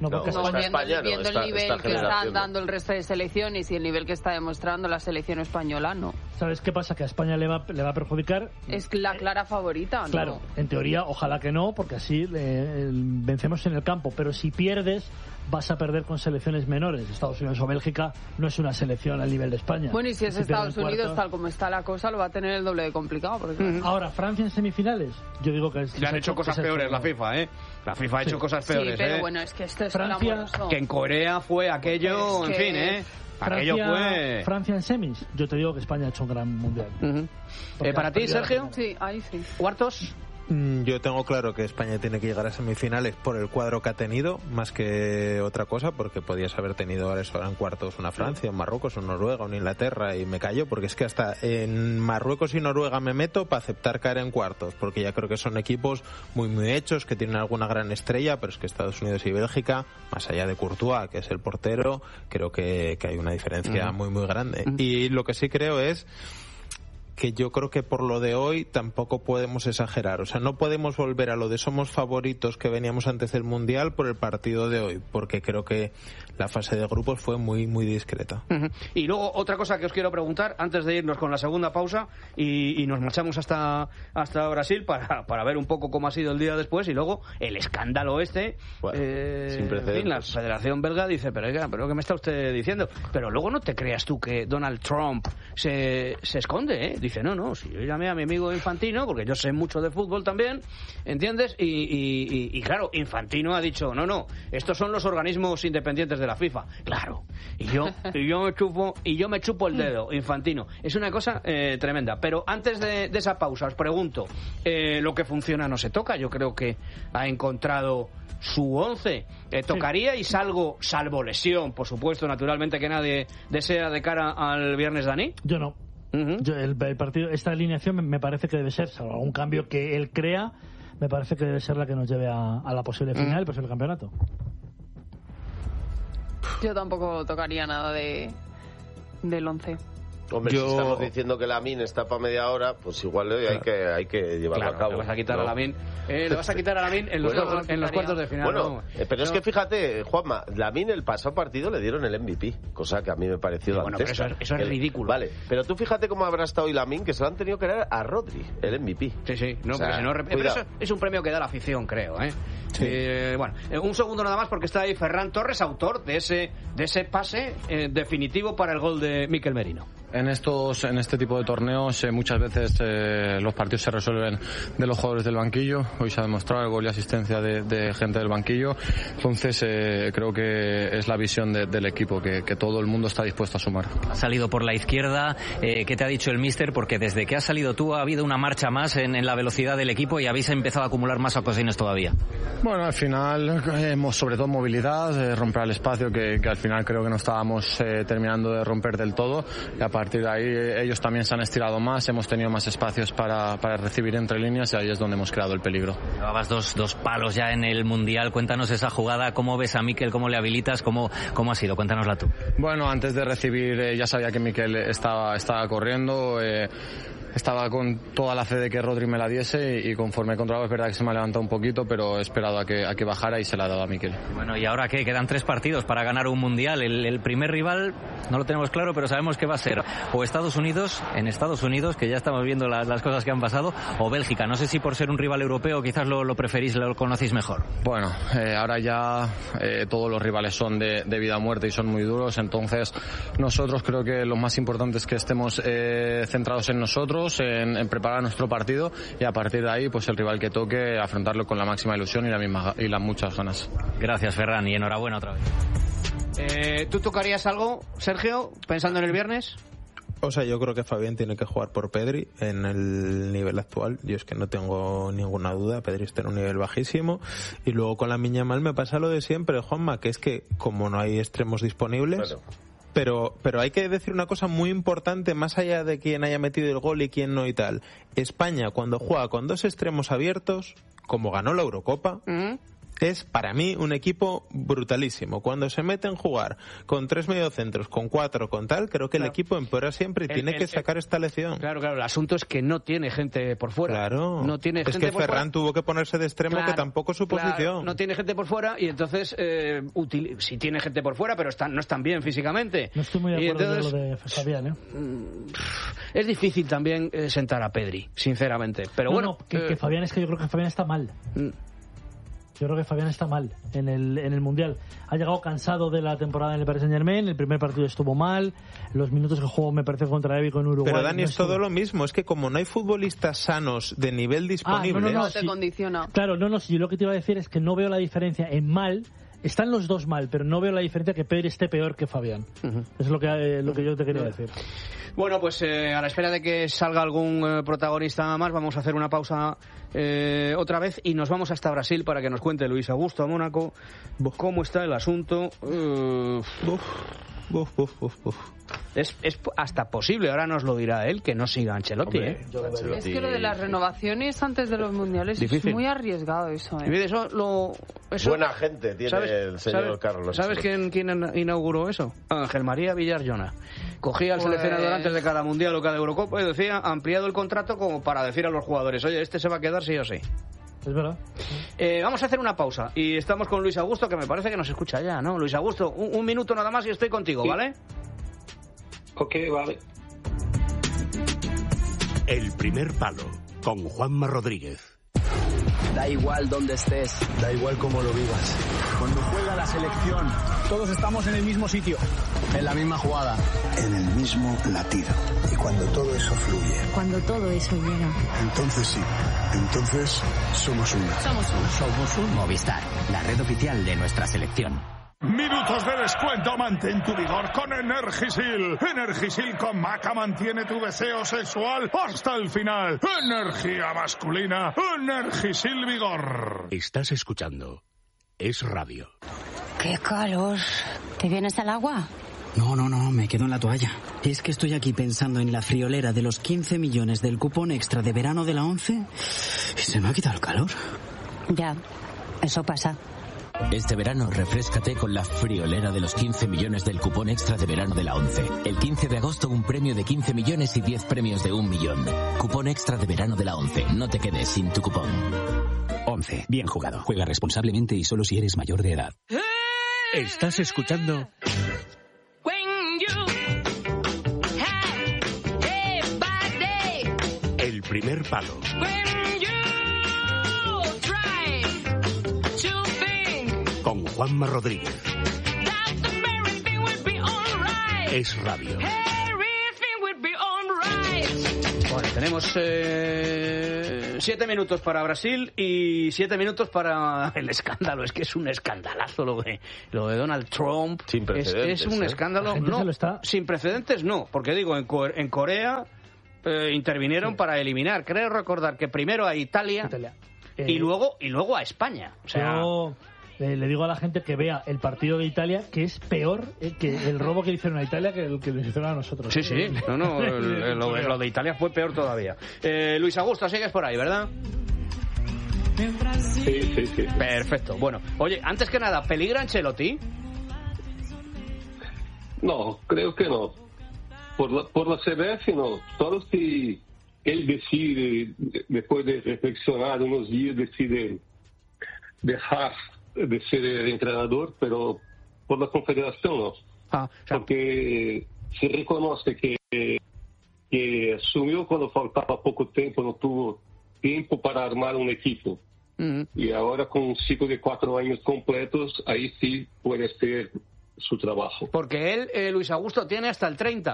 S2: No, porque
S4: no,
S3: viendo,
S4: España, no,
S3: viendo
S4: esta,
S3: el nivel
S4: esta
S3: que están
S4: no.
S3: dando el resto de selecciones y el nivel que está demostrando la selección española, no.
S2: ¿Sabes qué pasa? Que a España le va, le va a perjudicar.
S3: Es la clara favorita, ¿no?
S2: Claro, en teoría, ojalá que no, porque así eh, vencemos en el campo. Pero si pierdes, vas a perder con selecciones menores. Estados Unidos o Bélgica no es una selección al nivel de España.
S3: Bueno, y si es
S2: si
S3: Estados Unidos,
S2: cuartos...
S3: tal como está la cosa, lo va a tener el doble de complicado. Porque...
S2: Uh-huh. Ahora, Francia en semifinales, yo digo que es...
S1: Le han hecho cosas peores la FIFA, ¿eh? La FIFA ha hecho
S2: sí.
S1: cosas peores,
S3: sí, pero
S1: ¿eh?
S3: bueno, es que esto es
S2: Francia,
S3: clamoroso.
S1: Que en Corea fue aquello,
S3: es
S1: en
S3: que...
S1: fin, ¿eh?
S2: Francia,
S1: Aquello fue...
S2: Francia en semis, yo te digo que España ha hecho un gran mundial.
S1: Uh-huh. Eh, ¿Para ti, Sergio?
S3: Sí, ahí sí.
S1: ¿Cuartos?
S17: Yo tengo claro que España tiene que llegar a semifinales por el cuadro que ha tenido, más que otra cosa, porque podías haber tenido ahora eso, ahora en cuartos una Francia, un Marruecos, un Noruega, una Inglaterra, y me callo, porque es que hasta en Marruecos y Noruega me meto para aceptar caer en cuartos, porque ya creo que son equipos muy muy hechos, que tienen alguna gran estrella, pero es que Estados Unidos y Bélgica, más allá de Courtois, que es el portero, creo que, que hay una diferencia uh-huh. muy muy grande. Uh-huh. Y lo que sí creo es que yo creo que por lo de hoy tampoco podemos exagerar. O sea, no podemos volver a lo de somos favoritos que veníamos antes del Mundial por el partido de hoy, porque creo que la fase de grupos fue muy, muy discreta.
S1: Uh-huh. Y luego otra cosa que os quiero preguntar, antes de irnos con la segunda pausa, y, y nos marchamos hasta, hasta Brasil para, para ver un poco cómo ha sido el día después, y luego el escándalo este.
S4: Bueno,
S1: eh,
S4: sin precedentes.
S1: En fin, la Federación Belga dice, pero oiga, pero ¿qué me está usted diciendo? Pero luego no te creas tú que Donald Trump se, se esconde, ¿eh? Dice, no, no, si yo llamé a mi amigo Infantino, porque yo sé mucho de fútbol también, ¿entiendes? Y, y, y, y claro, Infantino ha dicho, no, no, estos son los organismos independientes de la FIFA. Claro, y yo, y yo me chupo, y yo me chupo el dedo, Infantino. Es una cosa eh, tremenda. Pero antes de, de esa pausa, os pregunto, eh, lo que funciona no se toca. Yo creo que ha encontrado su once. Eh, tocaría y salgo, salvo lesión, por supuesto, naturalmente, que nadie desea de cara al viernes, Dani.
S2: Yo no. Uh-huh. Yo, el, el partido, esta alineación me, me parece que debe ser, salvo algún cambio que él crea, me parece que debe ser la que nos lleve a, a la posible final, el uh-huh. posible campeonato.
S3: Yo tampoco tocaría nada de del once.
S4: Hombre,
S17: Yo...
S4: si estamos diciendo que Lamine está para media hora, pues igual hoy claro. hay que hay que llevarlo
S1: claro,
S4: a cabo.
S1: Le vas a quitar
S4: ¿no?
S1: a Lamine, eh, le vas a quitar a Lamine en los,
S4: bueno,
S1: cuartos, en los cuartos de final.
S4: Bueno,
S1: ¿no?
S4: eh, pero no. es que fíjate, Juanma, Lamine el pasado partido le dieron el M V P, cosa que a mí me pareció
S1: sí, bueno, pero eso, es, eso es ridículo.
S4: Vale, pero tú fíjate cómo habrá estado hoy Lamine, que se lo han tenido que dar a Rodri, el M V P.
S1: Sí, sí, no,
S4: o sea,
S1: si no, pero eso es un premio que da la afición, creo, ¿eh?
S17: Sí.
S1: Eh, bueno, eh, un segundo nada más porque está ahí Ferran Torres, autor de ese de ese pase eh, definitivo para el gol de Mikel Merino.
S18: En estos, en este tipo de torneos eh, muchas veces eh, los partidos se resuelven de los jugadores del banquillo. Hoy se ha demostrado el gol y asistencia de, de gente del banquillo. Entonces eh, creo que es la visión de, del equipo, que, que todo el mundo está dispuesto a sumar.
S5: Ha salido por la izquierda. Eh, ¿Qué te ha dicho el míster? Porque desde que has salido tú ha habido una marcha más en, en la velocidad del equipo y habéis empezado a acumular más ocasiones todavía.
S18: Bueno, al final hemos sobre todo movilidad, eh, romper el espacio que, que al final creo que no estábamos eh, terminando de romper del todo, y a partir de ahí ellos también se han estirado más, hemos tenido más espacios para, para recibir entre líneas y ahí es donde hemos creado el peligro.
S5: Llevabas dos, dos palos ya en el Mundial, cuéntanos esa jugada, cómo ves a Mikel, cómo le habilitas, cómo, cómo ha sido, cuéntanosla tú.
S18: Bueno, antes de recibir eh, ya sabía que Mikel estaba, estaba corriendo, eh, estaba con toda la fe de que Rodri me la diese y, y conforme he controlado es verdad que se me ha levantado un poquito, pero he esperado a que, a que bajara y se la ha dado a Mikel.
S5: Bueno, ¿y ahora qué? Quedan tres partidos para ganar un Mundial. El, el primer rival no lo tenemos claro, pero sabemos que va a ser o Estados Unidos, en Estados Unidos, que ya estamos viendo las, las cosas que han pasado, o Bélgica. No sé si por ser un rival europeo quizás lo, lo preferís, lo conocéis mejor.
S18: Bueno, eh, ahora ya eh, todos los rivales son de, de vida o muerte y son muy duros, entonces nosotros creo que lo más importante es que estemos eh, centrados en nosotros, en, en preparar nuestro partido y a partir de ahí pues el rival que toque afrontarlo con la máxima ilusión y, la misma, y las muchas ganas.
S5: Gracias, Ferran, y enhorabuena otra vez.
S1: Eh, ¿Tú tocarías algo, Sergio, pensando en el viernes?
S17: O sea, yo creo que Fabián tiene que jugar por Pedri en el nivel actual. Yo es que no tengo ninguna duda. Pedri está en un nivel bajísimo. Y luego con Lamine Yamal me pasa lo de siempre, Juanma, que es que como no hay extremos disponibles... Claro. Pero, pero hay que decir una cosa muy importante, más allá de quién haya metido el gol y quién no y tal. España, cuando juega con dos extremos abiertos, como ganó la Eurocopa, ¿Mm? es para mí un equipo brutalísimo. Cuando se mete en jugar con tres mediocentros, con cuatro, con tal, creo que claro. el equipo empeora siempre y el, tiene el, que sacar el, esta lección.
S1: Claro, claro, el asunto es que no tiene gente por fuera.
S17: Claro,
S1: no tiene
S17: es
S1: gente
S17: que
S1: por
S17: Ferran
S1: fuera.
S17: tuvo que ponerse de extremo, claro, que tampoco es su
S1: claro,
S17: posición.
S1: No tiene gente por fuera y entonces eh, util... sí tiene gente por fuera, pero están, no están bien físicamente.
S2: No estoy muy de acuerdo
S1: entonces,
S2: con lo de Fabián, ¿eh?
S1: Es difícil también eh, sentar a Pedri, sinceramente. Pero
S2: no,
S1: bueno,
S2: no, que,
S1: eh...
S2: que Fabián es que yo creo que Fabián está mal. Mm. Yo creo que Fabián está mal en el, en el Mundial. Ha llegado cansado de la temporada en el Paris Saint-Germain, el primer partido estuvo mal, los minutos que jugó me parece contra Évico en Uruguay.
S17: Pero Dani,
S2: no
S17: es todo lo mismo, es que como no hay futbolistas sanos de nivel disponible...
S3: Ah, no, no, no,
S17: no
S3: te
S2: sí.
S3: condiciona.
S2: Claro, no, no, sí, yo lo que te iba a decir es que no veo la diferencia en mal. Están los dos mal, pero no veo la diferencia que Pedri esté peor que Fabián. Uh-huh. Es lo que, eh, lo que yo te quería decir.
S1: Bueno, pues eh, a la espera de que salga algún eh, protagonista más, vamos a hacer una pausa eh, otra vez y nos vamos hasta Brasil para que nos cuente Luis Augusto a Mónaco cómo está el asunto. Uh,
S17: uf, uf, uf, uf, uf.
S1: Es, es hasta posible, ahora nos lo dirá él, que no siga Ancelotti.
S17: Hombre,
S1: ¿eh?
S3: Ancelotti. Es que lo de las renovaciones antes de los mundiales Difícil. es muy arriesgado eso. ¿eh?
S1: Eso, lo, eso,
S4: Buena gente tiene
S1: ¿sabes,
S4: el señor
S1: ¿sabes,
S4: Carlos.
S1: ¿Sabes quién, quién inauguró eso? Ángel María Villar-Llona. Cogía al pues... seleccionador antes de cada mundial o cada Eurocopa y decía, ampliado el contrato como para decir a los jugadores, oye, este se va a quedar sí o sí.
S2: Es verdad.
S1: Eh, vamos a hacer una pausa y estamos con Luis Augusto, que me parece que nos escucha ya, ¿no? Luis Augusto, un, un minuto nada más y estoy contigo, sí. ¿Vale?
S13: Ok, vale.
S6: El primer palo, con Juanma Rodríguez.
S7: Da igual donde estés,
S8: da igual cómo lo vivas.
S7: Cuando juega la selección,
S8: todos estamos en el mismo sitio,
S7: en la misma jugada,
S9: en el mismo latido.
S10: Y cuando todo eso fluye,
S19: cuando todo eso llega,
S10: entonces sí, entonces somos uno.
S3: Somos uno.
S12: Somos un Movistar, la red oficial de nuestra selección.
S20: Minutos de descuento, mantén tu vigor con Energisil. Energisil con maca mantiene tu deseo sexual hasta el final. Energía masculina, Energisil Vigor.
S6: Estás escuchando Es Radio.
S19: ¡Qué calor! ¿Te vienes al agua?
S21: No, no, no, me quedo en la toalla. Es que estoy aquí pensando en la friolera de los quince millones del cupón extra de verano de la ONCE y se me ha quitado el calor.
S19: Ya, eso pasa.
S12: Este verano refréscate con la friolera de los quince millones del cupón extra de verano de la ONCE. El quince de agosto un premio de quince millones y diez premios de un millón. Cupón extra de verano de la ONCE. No te quedes sin tu cupón. ONCE. Bien jugado. Juega responsablemente y solo si eres mayor de edad.
S6: Estás escuchando... El primer palo. Con Juanma Rodríguez. Es Radio.
S1: Bueno, tenemos eh, siete minutos para Brasil y siete minutos para el escándalo. Es que es un escandalazo lo de, lo de Donald Trump.
S4: Sin precedentes.
S1: Es, es un
S4: ¿eh?
S1: escándalo. No,
S2: está...
S1: sin precedentes no, porque digo, en, Co- en Corea eh, intervinieron sí. para eliminar. Creo recordar que primero a Italia, Italia. Eh... y luego y luego a España. O sea...
S2: Yo... Eh, le digo a la gente que vea el partido de Italia, que es peor eh, que el robo que le hicieron a Italia que el que le hicieron a nosotros.
S1: Sí, sí, no, no, el, el, lo, lo de Italia fue peor todavía. Eh, Luis Augusto, sigues por ahí, ¿verdad?
S13: Sí, sí, sí.
S1: Perfecto. Bueno, oye, antes que nada, ¿peligra Ancelotti?
S13: No, creo que no. Por la, por la C B F no. Solo si él decide, después de reflexionar unos días, decide dejar de ser el entrenador, pero por la Confederación no.
S1: Ah, o sea,
S13: porque se reconoce que, que asumió cuando faltaba poco tiempo, no tuvo tiempo para armar un equipo.
S1: Uh-huh.
S13: Y ahora con un ciclo de cuatro años completos, ahí sí puede ser su trabajo.
S1: Porque él, eh, Luis Augusto, tiene hasta el treinta.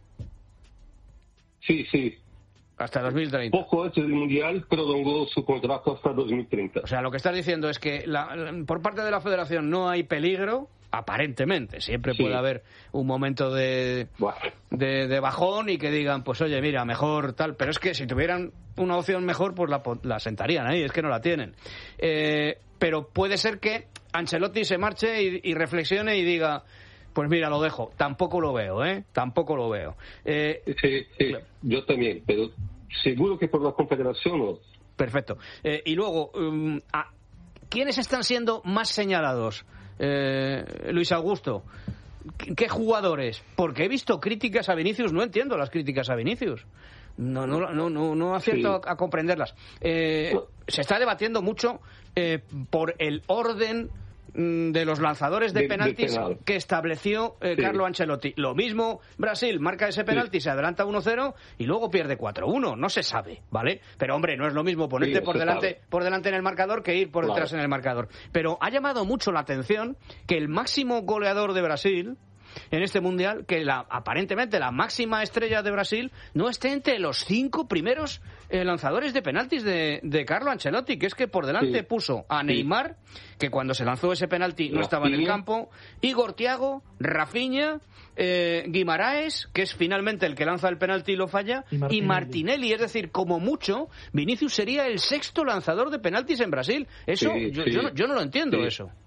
S13: Sí, sí.
S1: Hasta dos mil treinta.
S13: Poco antes del Mundial prolongó su contrato hasta dos mil treinta.
S1: O sea, lo que estás diciendo es que la, por parte de la Federación no hay peligro, aparentemente. Siempre sí. puede haber un momento de,
S13: bueno.
S1: de, de bajón y que digan, pues oye, mira, mejor tal. Pero es que si tuvieran una opción mejor, pues la, la sentarían ahí, es que no la tienen. Eh, pero puede ser que Ancelotti se marche y, y reflexione y diga... Pues mira, lo dejo. Tampoco lo veo, ¿eh? Tampoco lo veo. Eh,
S13: sí, sí, yo también, pero seguro que por la Confederación no.
S1: Perfecto. Eh, y luego, um, a, ¿quiénes están siendo más señalados? Eh, Luis Augusto, ¿qué jugadores? Porque he visto críticas a Vinicius, no entiendo las críticas a Vinicius. No, no, no, no, no acierto sí. a, a comprenderlas. Eh, se está debatiendo mucho eh, por el orden de los lanzadores de, de penaltis de penal. que estableció eh, sí. Carlo Ancelotti. Lo mismo, Brasil marca ese penalti, sí. se adelanta uno cero y luego pierde cuatro uno. No se sabe, ¿vale? Pero, hombre, no es lo mismo ponerte sí, por delante por delante en el marcador que ir por claro. detrás en el marcador. Pero ha llamado mucho la atención que el máximo goleador de Brasil en este mundial, que la, aparentemente la máxima estrella de Brasil no esté entre los cinco primeros eh, lanzadores de penaltis de, de Carlo Ancelotti, que es que por delante sí. puso a Neymar, que cuando se lanzó ese penalti no estaba en el campo, Igor Thiago, Rafinha, eh, Guimaraes, que es finalmente el que lanza el penalti y lo falla, y Martinelli. y Martinelli, es decir, como mucho, Vinicius sería el sexto lanzador de penaltis en Brasil. Eso, sí, yo, sí. Yo, no, yo no lo entiendo, sí. eso.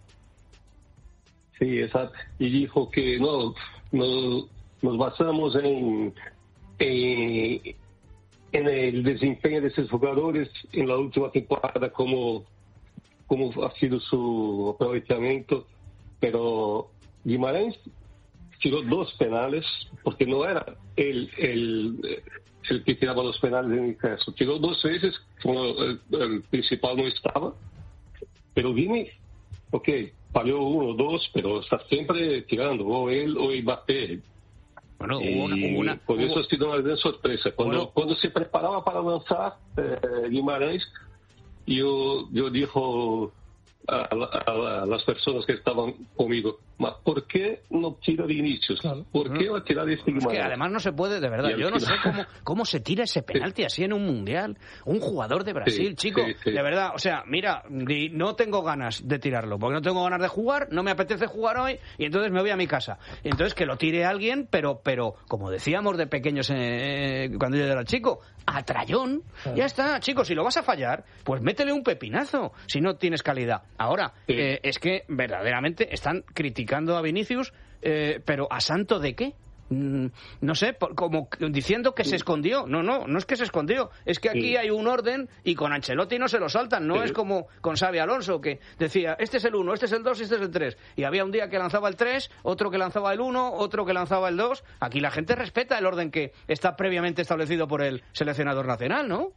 S13: Sí, exacto. Y dijo que no, no nos basamos en, en, en el desempeño de esos jugadores en la última temporada, como, como ha sido su aprovechamiento, pero Guimarães tiró dos penales, porque no era el, el, el que tiraba los penales en el caso. Tiró dos veces, como el, el principal no estaba, pero Vini, ok, falló uno o dos, pero está siempre tirando, o él o Mbappé.
S1: Bueno, hubo una, hubo una,
S13: por
S1: hubo...
S13: eso ha sido una gran sorpresa. Cuando, bueno. cuando se preparaba para lanzar eh, Guimarães, yo, yo dijo a, a, a las personas que estaban conmigo, ¿por qué no tira Vinicius? Claro. ¿Por qué va a tirar este Guimarães?
S1: Es que además no se puede, de verdad. Yo no sé cómo, cómo se tira ese penalti sí. así en un mundial. Un jugador de Brasil, sí, chico, sí, sí. de verdad. O sea, mira, no tengo ganas de tirarlo, porque no tengo ganas de jugar, no me apetece jugar hoy, y entonces me voy a mi casa. Y entonces que lo tire alguien, pero, pero como decíamos de pequeños eh, cuando yo era chico, a trayón. Claro. Ya está, chicos, si lo vas a fallar, pues métele un pepinazo, si no tienes calidad. Ahora, sí. eh, es que verdaderamente están criticando a Vinicius, eh, pero ¿a santo de qué? Mm, no sé, por, como diciendo que sí. se escondió. No, no, no es que se escondió. Es que aquí sí. hay un orden y con Ancelotti no se lo saltan. No sí. es como con Xabi Alonso, que decía, este es el uno, este es el dos, este es el tres. Y había un día que lanzaba el tres, otro que lanzaba el uno, otro que lanzaba el dos. Aquí la gente respeta el orden que está previamente establecido por el seleccionador nacional, ¿no?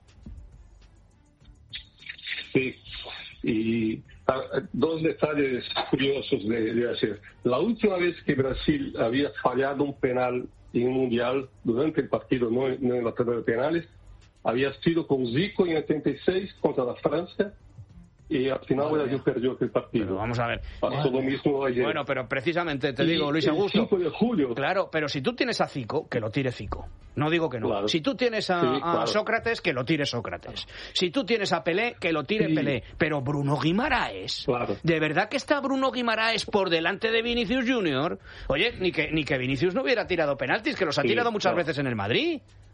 S13: Sí, y dos detalles curiosos de, de hacer. La última vez que Brasil había fallado un penal en un mundial durante el partido, no, no en la tanda de penales, había sido con Zico en ochenta y seis contra la Francia, y al final bueno, Brasil perdió aquel partido.
S1: Pero vamos a ver.
S13: Pasó lo mismo ayer.
S1: Bueno, pero precisamente te
S13: y
S1: digo, Luis Augusto.
S13: El cinco de julio.
S1: Claro, pero si tú tienes a Zico, que lo tire Zico. No digo que no. Claro. Si tú tienes a, sí, claro. a Sócrates, que lo tire Sócrates. Si tú tienes a Pelé, que lo tire sí. Pelé. Pero Bruno Guimaraes.
S13: Claro.
S1: ¿De verdad que está Bruno Guimaraes por delante de Vinicius Junior? Oye, ni que, ni que Vinicius no hubiera tirado penaltis, que los ha sí, tirado muchas claro. veces en el Madrid.